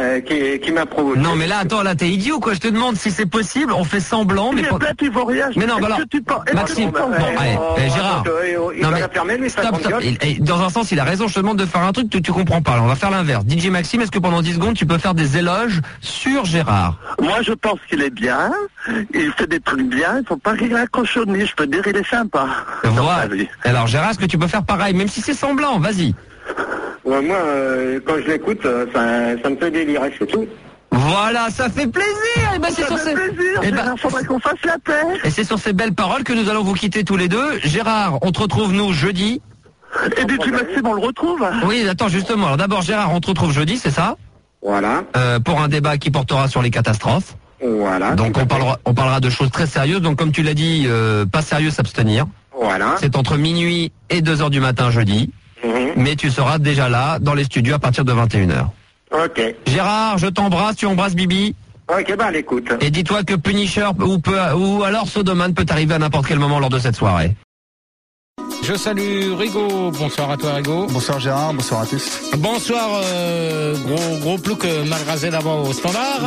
qui m'a provoqué. Non, mais là, attends, là, t'es idiot, quoi. Je te demande si c'est possible, on fait semblant, mais... tu vois rien. Mais non, bah alors, Maxime, allez, Gérard. Il va la fermer, lui, stop. Dans un sens, il a raison, je te demande de faire un truc que tu comprends pas. Alors, on va faire l'inverse. DJ Maxime, est-ce que pendant 10 secondes, tu peux faire des éloges sur Gérard? Moi, je pense qu'il est bien, il fait des trucs bien, il faut pas rire à cochonner, je peux dire, il est sympa. Voilà. Alors, Gérard, est-ce que tu peux faire pareil, même si c'est semblant? Vas-y. Ouais, moi, quand je l'écoute, ça me fait délirer, c'est tout. Voilà, ça fait plaisir. Et ben c'est sur ces... faudrait qu'on fasse la paix. Et c'est sur ces belles paroles que nous allons vous quitter tous les deux. Gérard, on te retrouve nous jeudi. Et DJ Maxime, on le retrouve. Oui, attends, justement. Alors d'abord, Gérard, on te retrouve jeudi, c'est ça? Voilà. Pour un débat qui portera sur les catastrophes. Voilà. Donc on parlera de choses très sérieuses. Donc comme tu l'as dit, pas sérieux, s'abstenir. Voilà. C'est entre minuit et 2h du matin jeudi. Mais tu seras déjà là, dans les studios, à partir de 21h. Ok. Gérard, je t'embrasse, tu embrasses Bibi. Ok, bah l'écoute. Et dis-toi que Punisher ou alors Sodoman peut arriver à n'importe quel moment lors de cette soirée. Je salue Rigo. Bonsoir à toi Rigo. Bonsoir Gérard, bonsoir à tous. Bonsoir gros plouc mal rasé d'abord au standard.